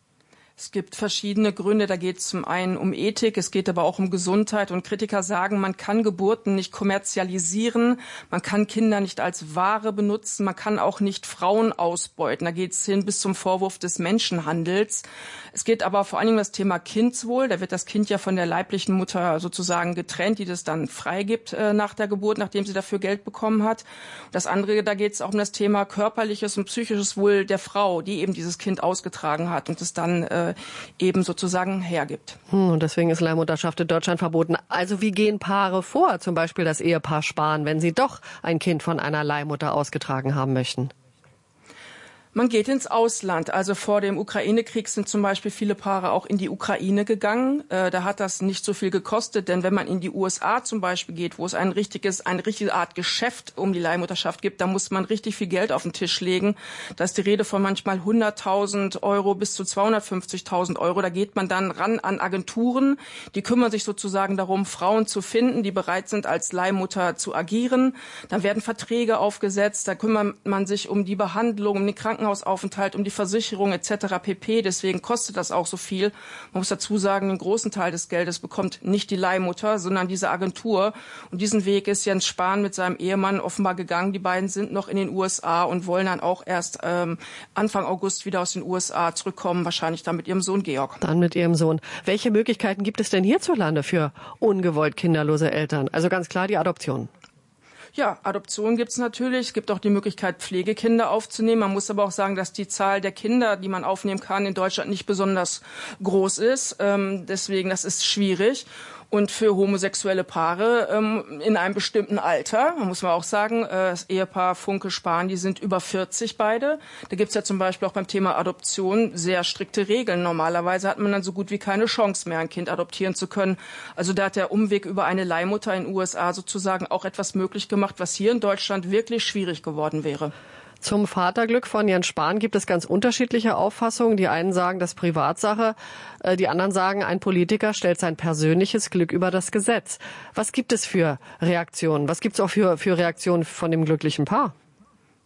Es gibt verschiedene Gründe. Da geht es zum einen um Ethik, es geht aber auch um Gesundheit. Und Kritiker sagen, man kann Geburten nicht kommerzialisieren, man kann Kinder nicht als Ware benutzen, man kann auch nicht Frauen ausbeuten. Da geht es hin bis zum Vorwurf des Menschenhandels. Es geht aber vor allen Dingen um das Thema Kindswohl. Da wird das Kind ja von der leiblichen Mutter sozusagen getrennt, die das dann freigibt nach der Geburt, nachdem sie dafür Geld bekommen hat. Das andere, da geht es auch um das Thema körperliches und psychisches Wohl der Frau, die eben dieses Kind ausgetragen hat und es dann eben sozusagen hergibt. Und deswegen ist Leihmutterschaft in Deutschland verboten. Also wie gehen Paare vor, zum Beispiel das Ehepaar Spahn, wenn sie doch ein Kind von einer Leihmutter ausgetragen haben möchten? Man geht ins Ausland. Also vor dem Ukraine-Krieg sind zum Beispiel viele Paare auch in die Ukraine gegangen. Da hat das nicht so viel gekostet, denn wenn man in die USA zum Beispiel geht, wo es eine richtige Art Geschäft um die Leihmutterschaft gibt, da muss man richtig viel Geld auf den Tisch legen. Da ist die Rede von manchmal 100.000 Euro bis zu 250.000 Euro. Da geht man dann ran an Agenturen, die kümmern sich sozusagen darum, Frauen zu finden, die bereit sind, als Leihmutter zu agieren. Dann werden Verträge aufgesetzt, da kümmert man sich um die Behandlung, um den Krankenhausaufenthalt, um die Versicherung etc. pp. Deswegen kostet das auch so viel. Man muss dazu sagen, den großen Teil des Geldes bekommt nicht die Leihmutter, sondern diese Agentur. Und diesen Weg ist Jens Spahn mit seinem Ehemann offenbar gegangen. Die beiden sind noch in den USA und wollen dann auch erst Anfang August wieder aus den USA zurückkommen, wahrscheinlich dann mit ihrem Sohn Georg. Dann mit ihrem Sohn. Welche Möglichkeiten gibt es denn hierzulande für ungewollt kinderlose Eltern? Also ganz klar die Adoption. Ja, Adoption gibt's natürlich. Es gibt auch die Möglichkeit, Pflegekinder aufzunehmen. Man muss aber auch sagen, dass die Zahl der Kinder, die man aufnehmen kann, in Deutschland nicht besonders groß ist. Deswegen, das ist schwierig. Und für homosexuelle Paare in einem bestimmten Alter, man muss mal auch sagen, das Ehepaar Funke-Spahn, die sind über 40 beide. Da gibt's ja zum Beispiel auch beim Thema Adoption sehr strikte Regeln. Normalerweise hat man dann so gut wie keine Chance mehr, ein Kind adoptieren zu können. Also da hat der Umweg über eine Leihmutter in den USA sozusagen auch etwas möglich gemacht, was hier in Deutschland wirklich schwierig geworden wäre. Zum Vaterglück von Jens Spahn gibt es ganz unterschiedliche Auffassungen. Die einen sagen, das ist Privatsache, die anderen sagen, ein Politiker stellt sein persönliches Glück über das Gesetz. Was gibt es für Reaktionen? Was gibt es auch für Reaktionen von dem glücklichen Paar?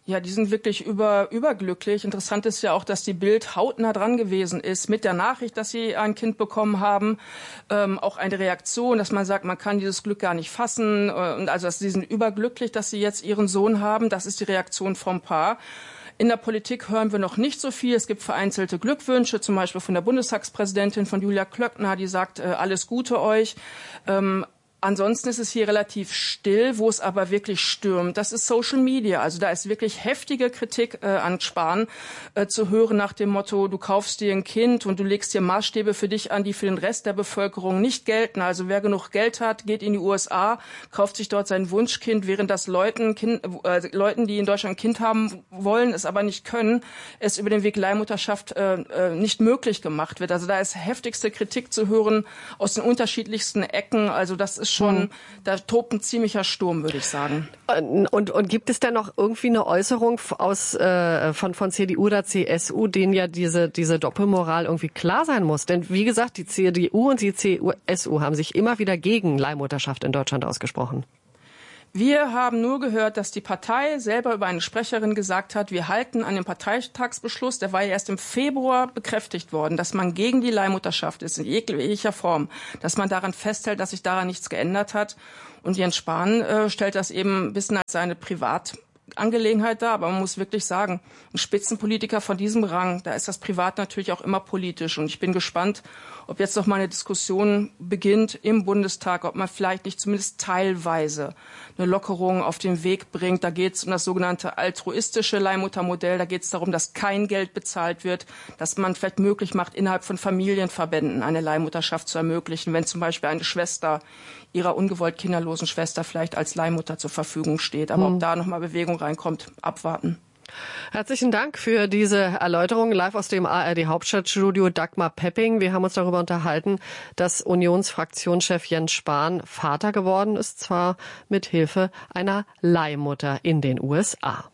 Ja, die sind wirklich überglücklich. Interessant ist ja auch, dass die Bild hautnah dran gewesen ist mit der Nachricht, dass sie ein Kind bekommen haben. Auch eine Reaktion, dass man sagt, man kann dieses Glück gar nicht fassen. Und also, sie sind überglücklich, dass sie jetzt ihren Sohn haben. Das ist die Reaktion vom Paar. In der Politik hören wir noch nicht so viel. Es gibt vereinzelte Glückwünsche, zum Beispiel von der Bundestagspräsidentin, von Julia Klöckner, die sagt, alles Gute euch. Ansonsten ist es hier relativ still, wo es aber wirklich stürmt. Das ist Social Media. Also da ist wirklich heftige Kritik an Spahn zu hören nach dem Motto, du kaufst dir ein Kind und du legst dir Maßstäbe für dich an, die für den Rest der Bevölkerung nicht gelten. Also wer genug Geld hat, geht in die USA, kauft sich dort sein Wunschkind, während das Leuten, die in Deutschland ein Kind haben wollen, es aber nicht können, es über den Weg Leihmutterschaft nicht möglich gemacht wird. Also da ist heftigste Kritik zu hören aus den unterschiedlichsten Ecken. Also das ist schon, da tobt ein ziemlicher Sturm, würde ich sagen. Und gibt es denn noch irgendwie eine Äußerung von CDU oder CSU, denen ja diese Doppelmoral irgendwie klar sein muss? Denn wie gesagt, die CDU und die CSU haben sich immer wieder gegen Leihmutterschaft in Deutschland ausgesprochen. Wir haben nur gehört, dass die Partei selber über eine Sprecherin gesagt hat, wir halten an dem Parteitagsbeschluss, der war ja erst im Februar bekräftigt worden, dass man gegen die Leihmutterschaft ist, in jeglicher Form, dass man daran festhält, dass sich daran nichts geändert hat. Und Jens Spahn stellt das eben ein bisschen als seine Privatangelegenheit dar, aber man muss wirklich sagen, ein Spitzenpolitiker von diesem Rang, da ist das Privat natürlich auch immer politisch. Und ich bin gespannt, ob jetzt noch mal eine Diskussion beginnt im Bundestag, ob man vielleicht nicht zumindest teilweise eine Lockerung auf den Weg bringt. Da geht es um das sogenannte altruistische Leihmuttermodell. Da geht es darum, dass kein Geld bezahlt wird, dass man vielleicht möglich macht, innerhalb von Familienverbänden eine Leihmutterschaft zu ermöglichen, wenn zum Beispiel eine Schwester ihrer ungewollt kinderlosen Schwester vielleicht als Leihmutter zur Verfügung steht. Aber ob da noch mal Bewegung reinkommt, abwarten. Herzlichen Dank für diese Erläuterung. Live aus dem ARD-Hauptstadtstudio Dagmar Pepping. Wir haben uns darüber unterhalten, dass Unionsfraktionschef Jens Spahn Vater geworden ist, zwar mit Hilfe einer Leihmutter in den USA.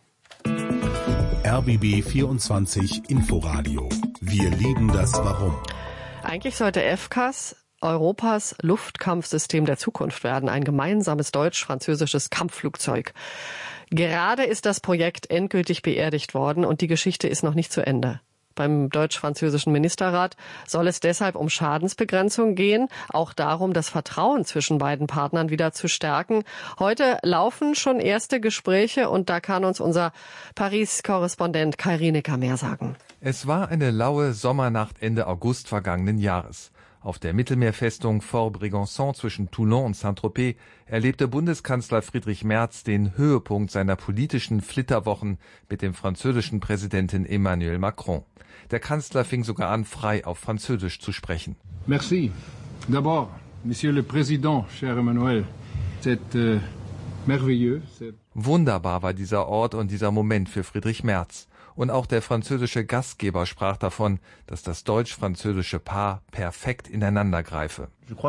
RBB 24 Inforadio. Wir lieben das Warum. Eigentlich sollte FCAS Europas Luftkampfsystem der Zukunft werden, ein gemeinsames deutsch-französisches Kampfflugzeug. Gerade ist das Projekt endgültig beerdigt worden und die Geschichte ist noch nicht zu Ende. Beim deutsch-französischen Ministerrat soll es deshalb um Schadensbegrenzung gehen, auch darum, das Vertrauen zwischen beiden Partnern wieder zu stärken. Heute laufen schon erste Gespräche und da kann uns unser Paris-Korrespondent Kai Rienecker mehr sagen. Es war eine laue Sommernacht Ende August vergangenen Jahres. Auf der Mittelmeerfestung Fort Brégançon zwischen Toulon und Saint-Tropez erlebte Bundeskanzler Friedrich Merz den Höhepunkt seiner politischen Flitterwochen mit dem französischen Präsidenten Emmanuel Macron. Der Kanzler fing sogar an, frei auf Französisch zu sprechen. Merci. D'abord, Monsieur le Président, cher Emmanuel, c'est merveilleux. Wunderbar war dieser Ort und dieser Moment für Friedrich Merz. Und auch der französische Gastgeber sprach davon, dass das deutsch-französische Paar perfekt ineinander greife.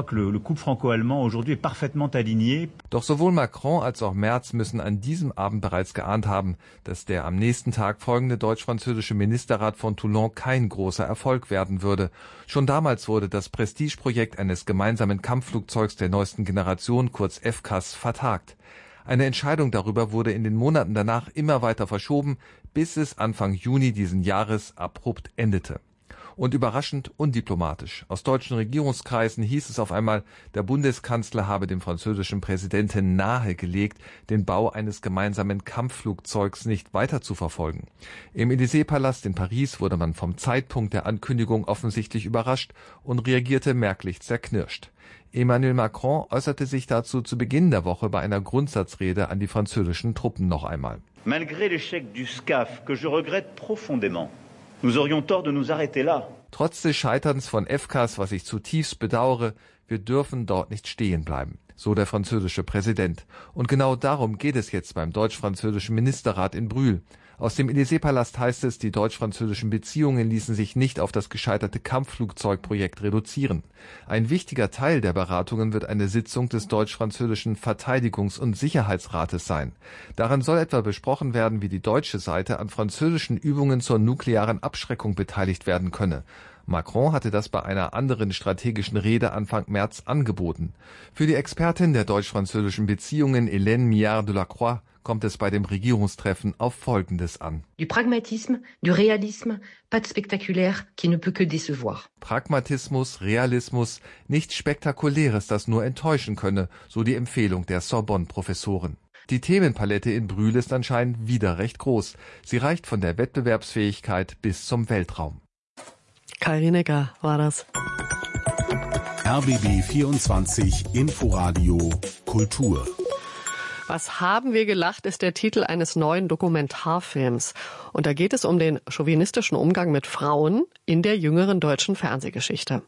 Doch sowohl Macron als auch Merz müssen an diesem Abend bereits geahnt haben, dass der am nächsten Tag folgende deutsch-französische Ministerrat von Toulon kein großer Erfolg werden würde. Schon damals wurde das Prestigeprojekt eines gemeinsamen Kampfflugzeugs der neuesten Generation, kurz FCAS, vertagt. Eine Entscheidung darüber wurde in den Monaten danach immer weiter verschoben, bis es Anfang Juni diesen Jahres abrupt endete. Und überraschend undiplomatisch. Aus deutschen Regierungskreisen hieß es auf einmal, der Bundeskanzler habe dem französischen Präsidenten nahegelegt, den Bau eines gemeinsamen Kampfflugzeugs nicht weiter zu verfolgen. Im Élysée-Palast in Paris wurde man vom Zeitpunkt der Ankündigung offensichtlich überrascht und reagierte merklich zerknirscht. Emmanuel Macron äußerte sich dazu zu Beginn der Woche bei einer Grundsatzrede an die französischen Truppen noch einmal. Malgré l'échec du SCAF, que je regrette profondément, nous aurions tort de nous arrêter là. Trotz des Scheiterns von FCAS, was ich zutiefst bedauere, wir dürfen dort nicht stehen bleiben, so der französische Präsident. Und genau darum geht es jetzt beim deutsch-französischen Ministerrat in Brühl. Aus dem Élysée-Palast heißt es, die deutsch-französischen Beziehungen ließen sich nicht auf das gescheiterte Kampfflugzeugprojekt reduzieren. Ein wichtiger Teil der Beratungen wird eine Sitzung des deutsch-französischen Verteidigungs- und Sicherheitsrates sein. Darin soll etwa besprochen werden, wie die deutsche Seite an französischen Übungen zur nuklearen Abschreckung beteiligt werden könne. Macron hatte das bei einer anderen strategischen Rede Anfang März angeboten. Für die Expertin der deutsch-französischen Beziehungen Hélène Millard de la Croix kommt es bei dem Regierungstreffen auf Folgendes an. Du pragmatisme, du réalisme, pas de spectaculaire qui ne peut que décevoir. Pragmatismus, Realismus, nichts Spektakuläres, das nur enttäuschen könne, so die Empfehlung der Sorbonne-Professoren. Die Themenpalette in Brühl ist anscheinend wieder recht groß. Sie reicht von der Wettbewerbsfähigkeit bis zum Weltraum. Kai Rinecker war das. RBB 24 Inforadio Kultur. Was haben wir gelacht, ist der Titel eines neuen Dokumentarfilms. Und da geht es um den chauvinistischen Umgang mit Frauen in der jüngeren deutschen Fernsehgeschichte.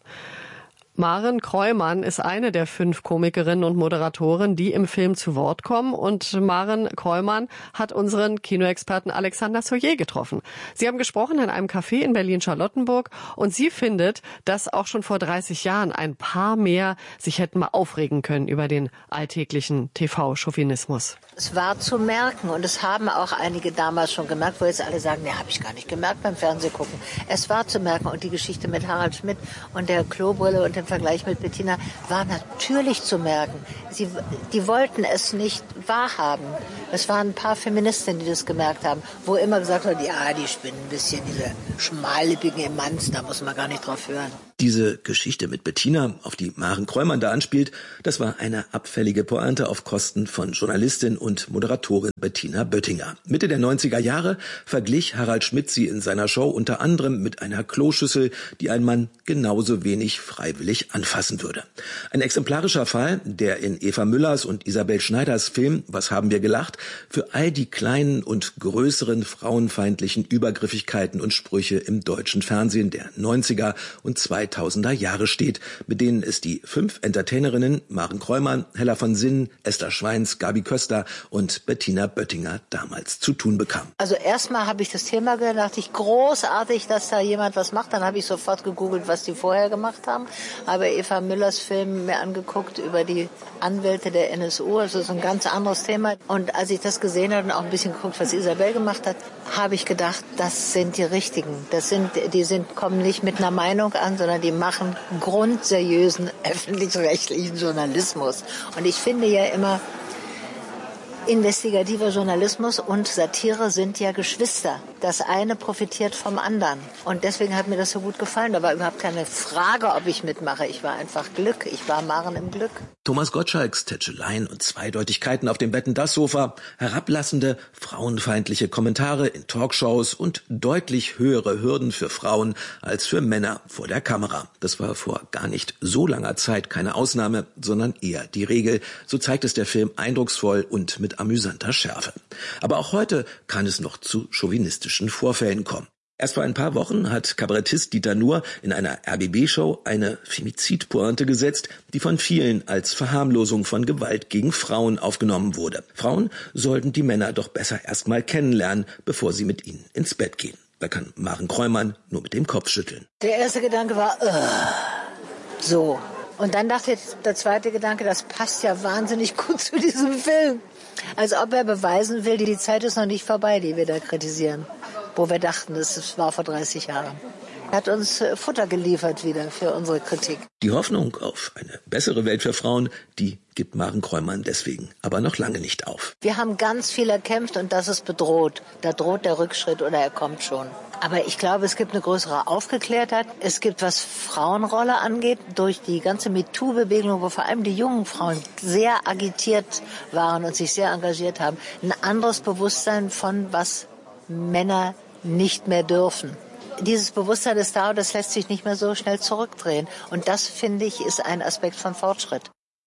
Maren Kreumann ist eine der 5 Komikerinnen und Moderatoren, die im Film zu Wort kommen. Und Maren Kreumann hat unseren Kinoexperten Alexander Soyer getroffen. Sie haben gesprochen in einem Café in Berlin-Charlottenburg. Und sie findet, dass auch schon vor 30 Jahren ein paar mehr sich hätten mal aufregen können über den alltäglichen TV-Chauvinismus. Es war zu merken und es haben auch einige damals schon gemerkt, wo jetzt alle sagen, ne, habe ich gar nicht gemerkt beim Fernsehgucken. Es war zu merken und die Geschichte mit Harald Schmidt und der Klobrille und dem Vergleich mit Bettina war natürlich zu merken. Die wollten es nicht wahrhaben. Es waren ein paar Feministinnen, die das gemerkt haben, wo immer gesagt wird, ja, die spinnen ein bisschen, diese schmallippigen Emanzen, da muss man gar nicht drauf hören. Diese Geschichte mit Bettina, auf die Maren Kreumann da anspielt, das war eine abfällige Pointe auf Kosten von Journalistin und Moderatorin Bettina Böttinger. Mitte der 90er Jahre verglich Harald Schmidt sie in seiner Show unter anderem mit einer Kloschüssel, die ein Mann genauso wenig freiwillig anfassen würde. Ein exemplarischer Fall, der in Eva Müllers und Isabel Schneiders Film Was haben wir gelacht für all die kleinen und größeren frauenfeindlichen Übergriffigkeiten und Sprüche im deutschen Fernsehen der 90er und 2000er Jahre steht, mit denen es die 5 Entertainerinnen Maren Kreumann, Hella von Sinnen, Esther Schweins, Gabi Köster und Bettina Böttinger damals zu tun bekam. Also erstmal habe ich das Thema gehört, dachte ich, großartig, dass da jemand was macht. Dann habe ich sofort gegoogelt, was die vorher gemacht haben. Habe Eva Müllers Film mir angeguckt über die Anwälte der NSU, also so ein ganz anderes Thema. Und als ich das gesehen habe und auch ein bisschen geguckt, was Isabel gemacht hat, habe ich gedacht, das sind die Richtigen. Kommen nicht mit einer Meinung an, sondern die machen grundseriösen öffentlich-rechtlichen Journalismus. Und ich finde ja immer, investigativer Journalismus und Satire sind ja Geschwister. Das eine profitiert vom anderen. Und deswegen hat mir das so gut gefallen. Da war überhaupt keine Frage, ob ich mitmache. Ich war einfach Glück. Ich war Maren im Glück. Thomas Gottschalks Tätscheleien und Zweideutigkeiten auf dem Wetten-dass-Sofa, herablassende, frauenfeindliche Kommentare in Talkshows und deutlich höhere Hürden für Frauen als für Männer vor der Kamera. Das war vor gar nicht so langer Zeit keine Ausnahme, sondern eher die Regel. So zeigt es der Film eindrucksvoll und mit amüsanter Schärfe. Aber auch heute kann es noch zu chauvinistischen Vorfällen kommen. Erst vor ein paar Wochen hat Kabarettist Dieter Nuhr in einer RBB-Show eine Femizidpointe gesetzt, die von vielen als Verharmlosung von Gewalt gegen Frauen aufgenommen wurde. Frauen sollten die Männer doch besser erstmal kennenlernen, bevor sie mit ihnen ins Bett gehen. Da kann Maren Kreumann nur mit dem Kopf schütteln. Der erste Gedanke war, so. Und dann dachte ich, der zweite Gedanke, das passt ja wahnsinnig gut zu diesem Film. Als ob er beweisen will, die Zeit ist noch nicht vorbei, die wir da kritisieren. Wo wir dachten, das war vor 30 Jahren. Er hat uns Futter geliefert wieder für unsere Kritik. Die Hoffnung auf eine bessere Welt für Frauen, die gibt Maren Kreumann deswegen aber noch lange nicht auf. Wir haben ganz viel erkämpft und das ist bedroht. Da droht der Rückschritt oder er kommt schon. Aber ich glaube, es gibt eine größere Aufgeklärtheit. Es gibt, was Frauenrolle angeht, durch die ganze MeToo-Bewegung, wo vor allem die jungen Frauen sehr agitiert waren und sich sehr engagiert haben, ein anderes Bewusstsein von, was Männer nicht mehr dürfen. Dieses Bewusstsein ist da und das lässt sich nicht mehr so schnell zurückdrehen. Und das, finde ich, ist ein Aspekt von Fortschritt.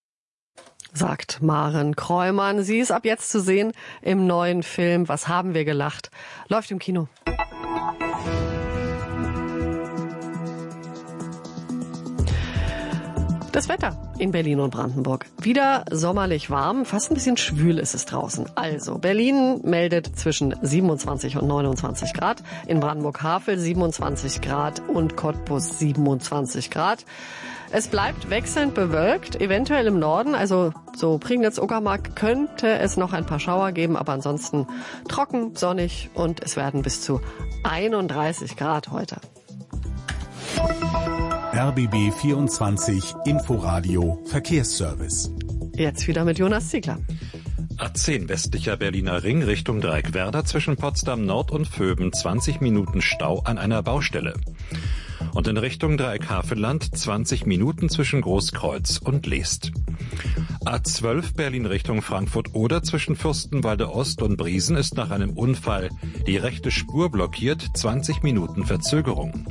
Sagt Maren Kreumann. Sie ist ab jetzt zu sehen im neuen Film Was haben wir gelacht? Läuft im Kino. Das Wetter in Berlin und Brandenburg. Wieder sommerlich warm, fast ein bisschen schwül ist es draußen. Also, Berlin meldet zwischen 27 und 29 Grad, in Brandenburg-Havel 27 Grad und Cottbus 27 Grad. Es bleibt wechselnd bewölkt, eventuell im Norden, also so Prignitz-Uckermark könnte es noch ein paar Schauer geben, aber ansonsten trocken, sonnig und es werden bis zu 31 Grad heute. RBB 24 Inforadio Verkehrsservice. Jetzt wieder mit Jonas Ziegler. A10 westlicher Berliner Ring Richtung Dreieckwerder zwischen Potsdam Nord und Vöben 20 Minuten Stau an einer Baustelle. Und in Richtung Dreieck-Havelland 20 Minuten zwischen Großkreuz und Leest. A12 Berlin Richtung Frankfurt-Oder zwischen Fürstenwalde Ost und Briesen ist nach einem Unfall die rechte Spur blockiert, 20 Minuten Verzögerung.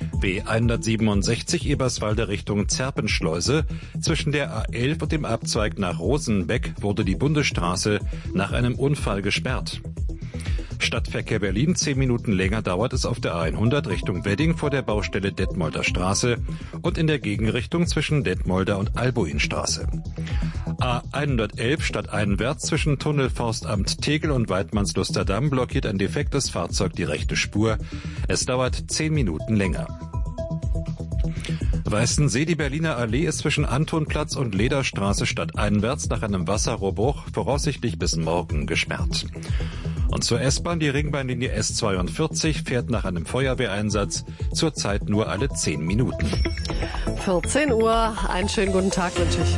B167 Eberswalde Richtung Zerpenschleuse. Zwischen der A11 und dem Abzweig nach Rosenbeck wurde die Bundesstraße nach einem Unfall gesperrt. Stadtverkehr Berlin, 10 Minuten länger dauert es auf der A100 Richtung Wedding vor der Baustelle Detmolder Straße und in der Gegenrichtung zwischen Detmolder und Albuinstraße. A111 stadteinwärts zwischen Tunnelforstamt Tegel und Weidmannslusterdamm blockiert ein defektes Fahrzeug die rechte Spur. Es dauert 10 Minuten länger. Weißensee, die Berliner Allee ist zwischen Antonplatz und Lederstraße stadteinwärts nach einem Wasserrohrbruch voraussichtlich bis morgen gesperrt. Und zur S-Bahn, die Ringbahnlinie S42 fährt nach einem Feuerwehreinsatz zurzeit nur alle 10 Minuten. 14 Uhr, einen schönen guten Tag wünsche ich.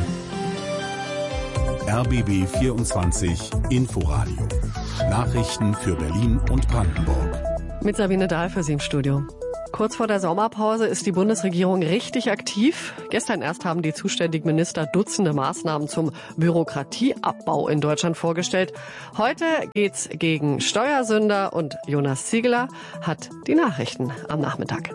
RBB 24 Inforadio. Nachrichten für Berlin und Brandenburg. Mit Sabine Dahl für Sie im Studio. Kurz vor der Sommerpause ist die Bundesregierung richtig aktiv. Gestern erst haben die zuständigen Minister Dutzende Maßnahmen zum Bürokratieabbau in Deutschland vorgestellt. Heute geht's gegen Steuersünder und Jonas Ziegler hat die Nachrichten am Nachmittag.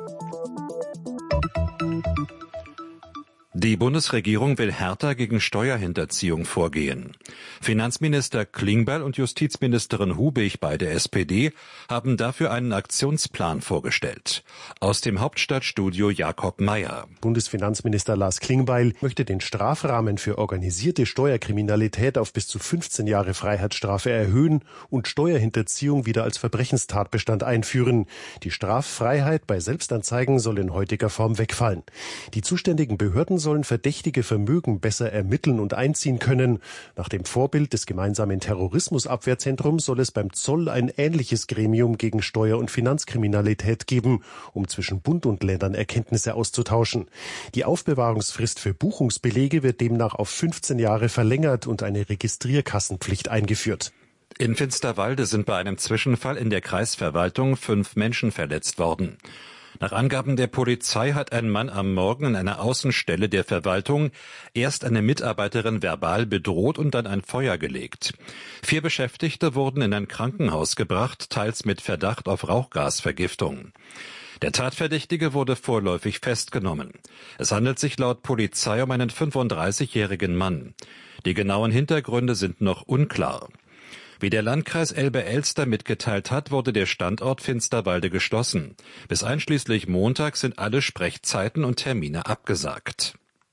Die Bundesregierung will härter gegen Steuerhinterziehung vorgehen. Finanzminister Klingbeil und Justizministerin Hubig, beide SPD, haben dafür einen Aktionsplan vorgestellt. Aus dem Hauptstadtstudio Jakob Meyer. Bundesfinanzminister Lars Klingbeil möchte den Strafrahmen für organisierte Steuerkriminalität auf bis zu 15 Jahre Freiheitsstrafe erhöhen und Steuerhinterziehung wieder als Verbrechenstatbestand einführen. Die Straffreiheit bei Selbstanzeigen soll in heutiger Form wegfallen. Die zuständigen Behörden sollen verdächtige Vermögen besser ermitteln und einziehen können. Nach dem Vorbild des gemeinsamen Terrorismusabwehrzentrums soll es beim Zoll ein ähnliches Gremium gegen Steuer- und Finanzkriminalität geben, um zwischen Bund und Ländern Erkenntnisse auszutauschen. Die Aufbewahrungsfrist für Buchungsbelege wird demnach auf 15 Jahre verlängert und eine Registrierkassenpflicht eingeführt. In Finsterwalde sind bei einem Zwischenfall in der Kreisverwaltung 5 Menschen verletzt worden. Nach Angaben der Polizei hat ein Mann am Morgen in einer Außenstelle der Verwaltung erst eine Mitarbeiterin verbal bedroht und dann ein Feuer gelegt. 4 Beschäftigte wurden in ein Krankenhaus gebracht, teils mit Verdacht auf Rauchgasvergiftung. Der Tatverdächtige wurde vorläufig festgenommen. Es handelt sich laut Polizei um einen 35-jährigen Mann. Die genauen Hintergründe sind noch unklar. Wie der Landkreis Elbe-Elster mitgeteilt hat, wurde der Standort Finsterwalde geschlossen. Bis einschließlich Montag sind alle Sprechzeiten und Termine abgesagt.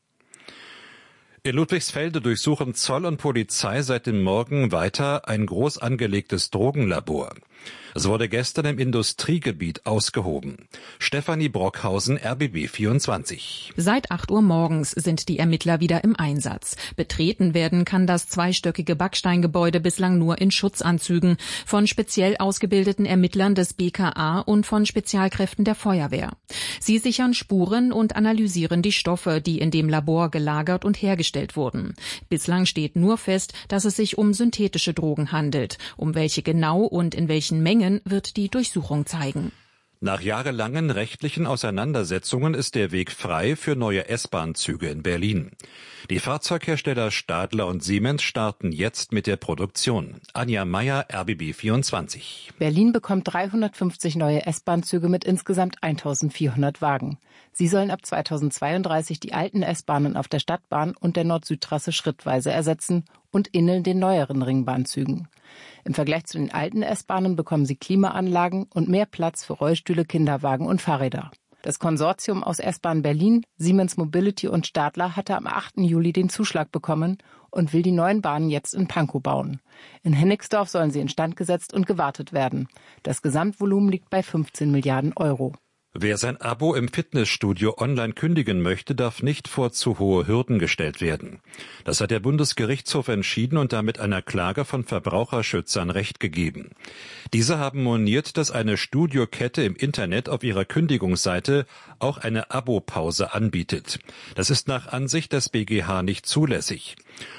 In Ludwigsfelde durchsuchen Zoll und Polizei seit dem Morgen weiter ein groß angelegtes Drogenlabor. Es wurde gestern im Industriegebiet ausgehoben. Stefanie Brockhausen, RBB 24. Seit 8 Uhr morgens sind die Ermittler wieder im Einsatz. Betreten werden kann das zweistöckige Backsteingebäude bislang nur in Schutzanzügen von speziell ausgebildeten Ermittlern des BKA und von Spezialkräften der Feuerwehr. Sie sichern Spuren und analysieren die Stoffe, die in dem Labor gelagert und hergestellt wurden. Bislang steht nur fest, dass es sich um synthetische Drogen handelt. Um welche genau und in welchen Mengen wird die Durchsuchung zeigen. Nach jahrelangen rechtlichen Auseinandersetzungen ist der Weg frei für neue S-Bahn-Züge in Berlin. Die Fahrzeughersteller Stadler und Siemens starten jetzt mit der Produktion. Anja Meyer, RBB 24. Berlin bekommt 350 neue S-Bahn-Züge mit insgesamt 1400 Wagen. Sie sollen ab 2032 die alten S-Bahnen auf der Stadtbahn und der Nord-Süd-Trasse schrittweise ersetzen und ähneln den neueren Ringbahnzügen. Im Vergleich zu den alten S-Bahnen bekommen sie Klimaanlagen und mehr Platz für Rollstühle, Kinderwagen und Fahrräder. Das Konsortium aus S-Bahn Berlin, Siemens Mobility und Stadler hatte am 8. Juli den Zuschlag bekommen und will die neuen Bahnen jetzt in Pankow bauen. In Hennigsdorf sollen sie instand gesetzt und gewartet werden. Das Gesamtvolumen liegt bei 15 Milliarden Euro. Wer sein Abo im Fitnessstudio online kündigen möchte, darf nicht vor zu hohe Hürden gestellt werden. Das hat der Bundesgerichtshof entschieden und damit einer Klage von Verbraucherschützern Recht gegeben. Diese haben moniert, dass eine Studiokette im Internet auf ihrer Kündigungsseite auch eine Abopause anbietet. Das ist nach Ansicht des BGH nicht zulässig.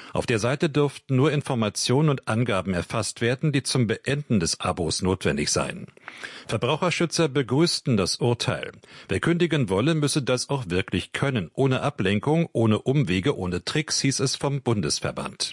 Auf der Seite dürften nur Informationen und Angaben erfasst werden, die zum Beenden des Abos notwendig seien. Verbraucherschützer begrüßten das Urteil. Wer kündigen wolle, müsse das auch wirklich können, ohne Ablenkung, ohne Umwege, ohne Tricks, hieß es vom Bundesverband.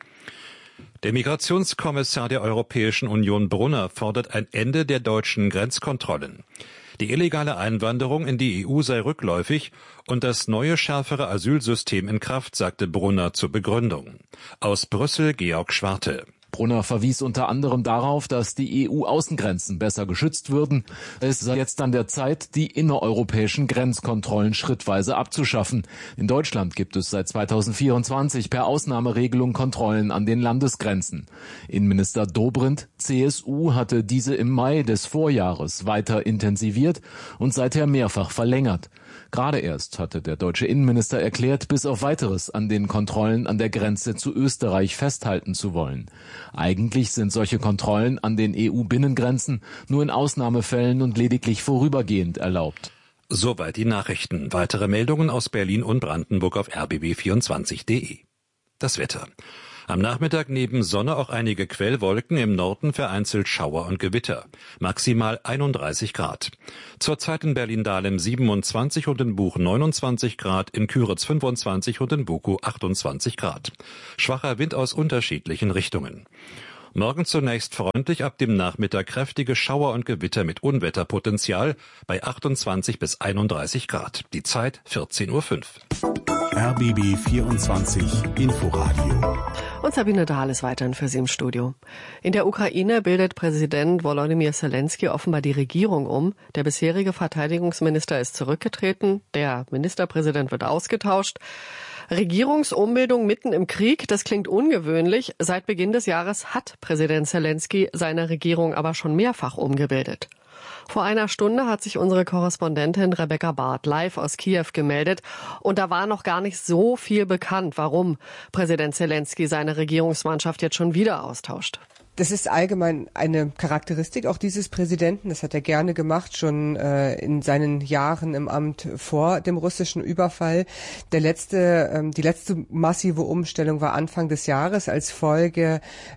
Der Migrationskommissar der Europäischen Union Brunner fordert ein Ende der deutschen Grenzkontrollen. Die illegale Einwanderung in die EU sei rückläufig und das neue, schärfere Asylsystem in Kraft, sagte Brunner zur Begründung. Aus Brüssel Georg Schwarte. Brunner verwies unter anderem darauf, dass die EU-Außengrenzen besser geschützt würden. Es sei jetzt an der Zeit, die innereuropäischen Grenzkontrollen schrittweise abzuschaffen. In Deutschland gibt es seit 2024 per Ausnahmeregelung Kontrollen an den Landesgrenzen. Innenminister Dobrindt, CSU, hatte diese im Mai des Vorjahres weiter intensiviert und seither mehrfach verlängert. Gerade erst hatte der deutsche Innenminister erklärt, bis auf Weiteres an den Kontrollen an der Grenze zu Österreich festhalten zu wollen. Eigentlich sind solche Kontrollen an den EU-Binnengrenzen nur in Ausnahmefällen und lediglich vorübergehend erlaubt. Soweit die Nachrichten. Weitere Meldungen aus Berlin und Brandenburg auf rbb24.de. Das Wetter. Am Nachmittag neben Sonne auch einige Quellwolken, im Norden vereinzelt Schauer und Gewitter. Maximal 31 Grad. Zurzeit in Berlin-Dahlem 27 und in Buch 29 Grad, in Küritz 25 und in Bukow 28 Grad. Schwacher Wind aus unterschiedlichen Richtungen. Morgen zunächst freundlich, ab dem Nachmittag kräftige Schauer und Gewitter mit Unwetterpotenzial bei 28 bis 31 Grad. Die Zeit 14:05 Uhr. RBB 24 Inforadio. Und Sabine Dahl ist weiterhin für Sie im Studio. In der Ukraine bildet Präsident Volodymyr Zelensky offenbar die Regierung um. Der bisherige Verteidigungsminister ist zurückgetreten. Der Ministerpräsident wird ausgetauscht. Regierungsumbildung mitten im Krieg, das klingt ungewöhnlich. Seit Beginn des Jahres hat Präsident Zelensky seine Regierung aber schon mehrfach umgebildet. Vor einer Stunde hat sich unsere Korrespondentin Rebecca Barth live aus Kiew gemeldet. Und da war noch gar nicht so viel bekannt, warum Präsident Zelensky seine Regierungsmannschaft jetzt schon wieder austauscht. Das ist allgemein eine Charakteristik auch dieses Präsidenten. Das hat er gerne gemacht, schon in seinen Jahren im Amt vor dem russischen Überfall. Die letzte massive Umstellung war Anfang des Jahres als Folge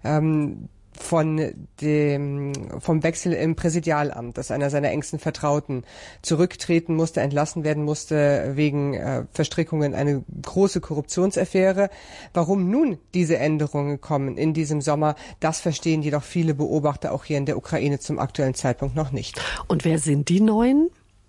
vom Wechsel im Präsidialamt, dass einer seiner engsten Vertrauten zurücktreten musste, entlassen werden musste wegen Verstrickungen in eine große Korruptionsaffäre. Warum nun diese Änderungen kommen in diesem Sommer, das verstehen jedoch viele Beobachter auch hier in der Ukraine zum aktuellen Zeitpunkt noch nicht. Und wer sind die Neuen?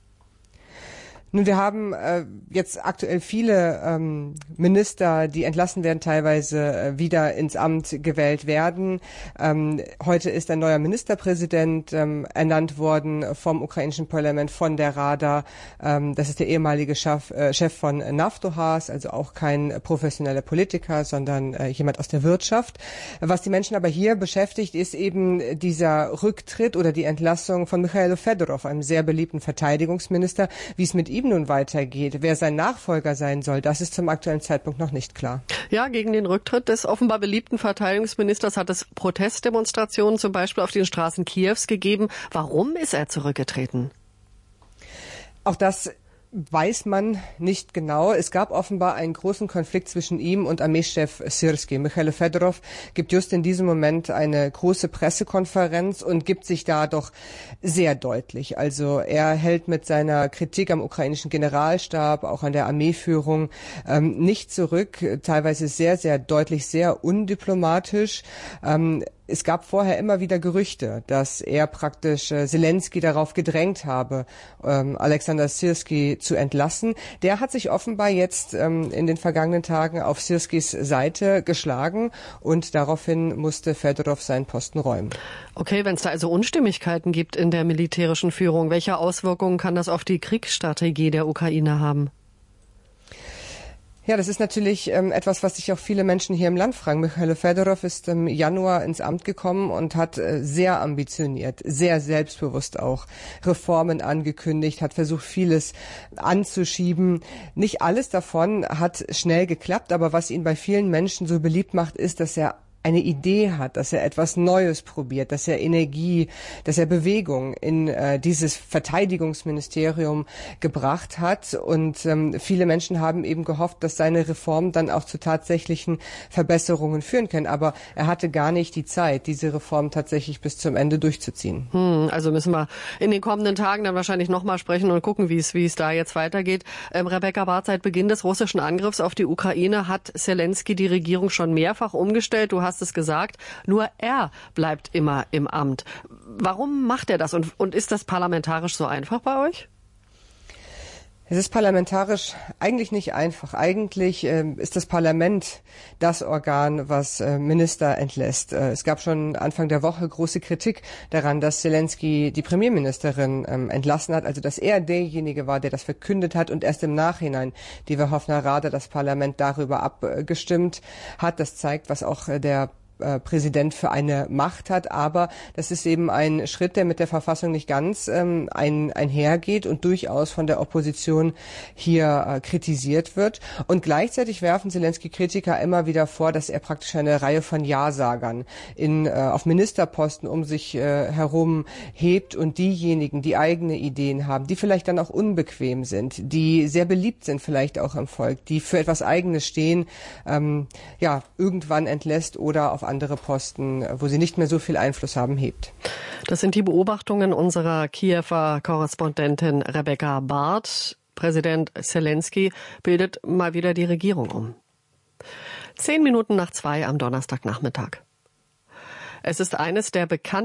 Nun, wir haben jetzt aktuell viele Minister, die entlassen werden, teilweise wieder ins Amt gewählt werden. Heute ist ein neuer Ministerpräsident ernannt worden vom ukrainischen Parlament, von der Rada. Das ist der ehemalige Chef von Naftogaz, also auch kein professioneller Politiker, sondern jemand aus der Wirtschaft. Was die Menschen aber hier beschäftigt, ist eben dieser Rücktritt oder die Entlassung von Michailo Fedorov, einem sehr beliebten Verteidigungsminister. Wie es mit ihm nun weitergeht, wer sein Nachfolger sein soll, das ist zum aktuellen Zeitpunkt noch nicht klar. Ja, gegen den Rücktritt des offenbar beliebten Verteidigungsministers hat es Protestdemonstrationen zum Beispiel auf den Straßen Kiews gegeben. Warum ist er zurückgetreten? Auch das weiß man nicht genau. Es gab offenbar einen großen Konflikt zwischen ihm und Armeechef Syrski. Michailo Fedorov gibt just in diesem Moment eine große Pressekonferenz und gibt sich da doch sehr deutlich. Also er hält mit seiner Kritik am ukrainischen Generalstab, auch an der Armeeführung, nicht zurück. Teilweise sehr, sehr deutlich, sehr undiplomatisch. Es gab vorher immer wieder Gerüchte, dass er praktisch Zelensky darauf gedrängt habe, Alexander Syrski zu entlassen. Der hat sich offenbar jetzt in den vergangenen Tagen auf Syrskis Seite geschlagen und daraufhin musste Fedorov seinen Posten räumen. Okay, wenn es da also Unstimmigkeiten gibt in der militärischen Führung, welche Auswirkungen kann das auf die Kriegsstrategie der Ukraine haben? Ja, das ist natürlich etwas, was sich auch viele Menschen hier im Land fragen. Michailo Fedorov ist im Januar ins Amt gekommen und hat sehr ambitioniert, sehr selbstbewusst auch Reformen angekündigt, hat versucht, vieles anzuschieben. Nicht alles davon hat schnell geklappt, aber was ihn bei vielen Menschen so beliebt macht, ist, dass er eine Idee hat, dass er etwas Neues probiert, dass er Energie, dass er Bewegung in dieses Verteidigungsministerium gebracht hat. Und viele Menschen haben eben gehofft, dass seine Reformen dann auch zu tatsächlichen Verbesserungen führen können. Aber er hatte gar nicht die Zeit, diese Reform tatsächlich bis zum Ende durchzuziehen. Also müssen wir in den kommenden Tagen dann wahrscheinlich nochmal sprechen und gucken, wie es da jetzt weitergeht. Rebecca Barth, seit Beginn des russischen Angriffs auf die Ukraine hat Zelensky die Regierung schon mehrfach umgestellt. Du hast es gesagt, nur er bleibt immer im Amt. Warum macht er das und ist das parlamentarisch so einfach bei euch? Es ist parlamentarisch eigentlich nicht einfach. Eigentlich ist das Parlament das Organ, was Minister entlässt. Es gab schon Anfang der Woche große Kritik daran, dass Zelensky die Premierministerin entlassen hat, also dass er derjenige war, der das verkündet hat und erst im Nachhinein die Verhofener Rada, das Parlament, darüber abgestimmt hat. Das zeigt, was auch der Präsident für eine Macht hat, aber das ist eben ein Schritt, der mit der Verfassung nicht ganz einhergeht und durchaus von der Opposition hier kritisiert wird. Und gleichzeitig werfen Zelensky-Kritiker immer wieder vor, dass er praktisch eine Reihe von Ja-Sagern auf Ministerposten um sich herum hebt und diejenigen, die eigene Ideen haben, die vielleicht dann auch unbequem sind, die sehr beliebt sind vielleicht auch im Volk, die für etwas Eigenes stehen, irgendwann entlässt oder auf andere Posten, wo sie nicht mehr so viel Einfluss haben, hebt. Das sind die Beobachtungen unserer Kiewer Korrespondentin Rebecca Barth. Präsident Zelensky bildet mal wieder die Regierung um. 10 Minuten nach 2 am Donnerstagnachmittag. Es ist eines der bekanntesten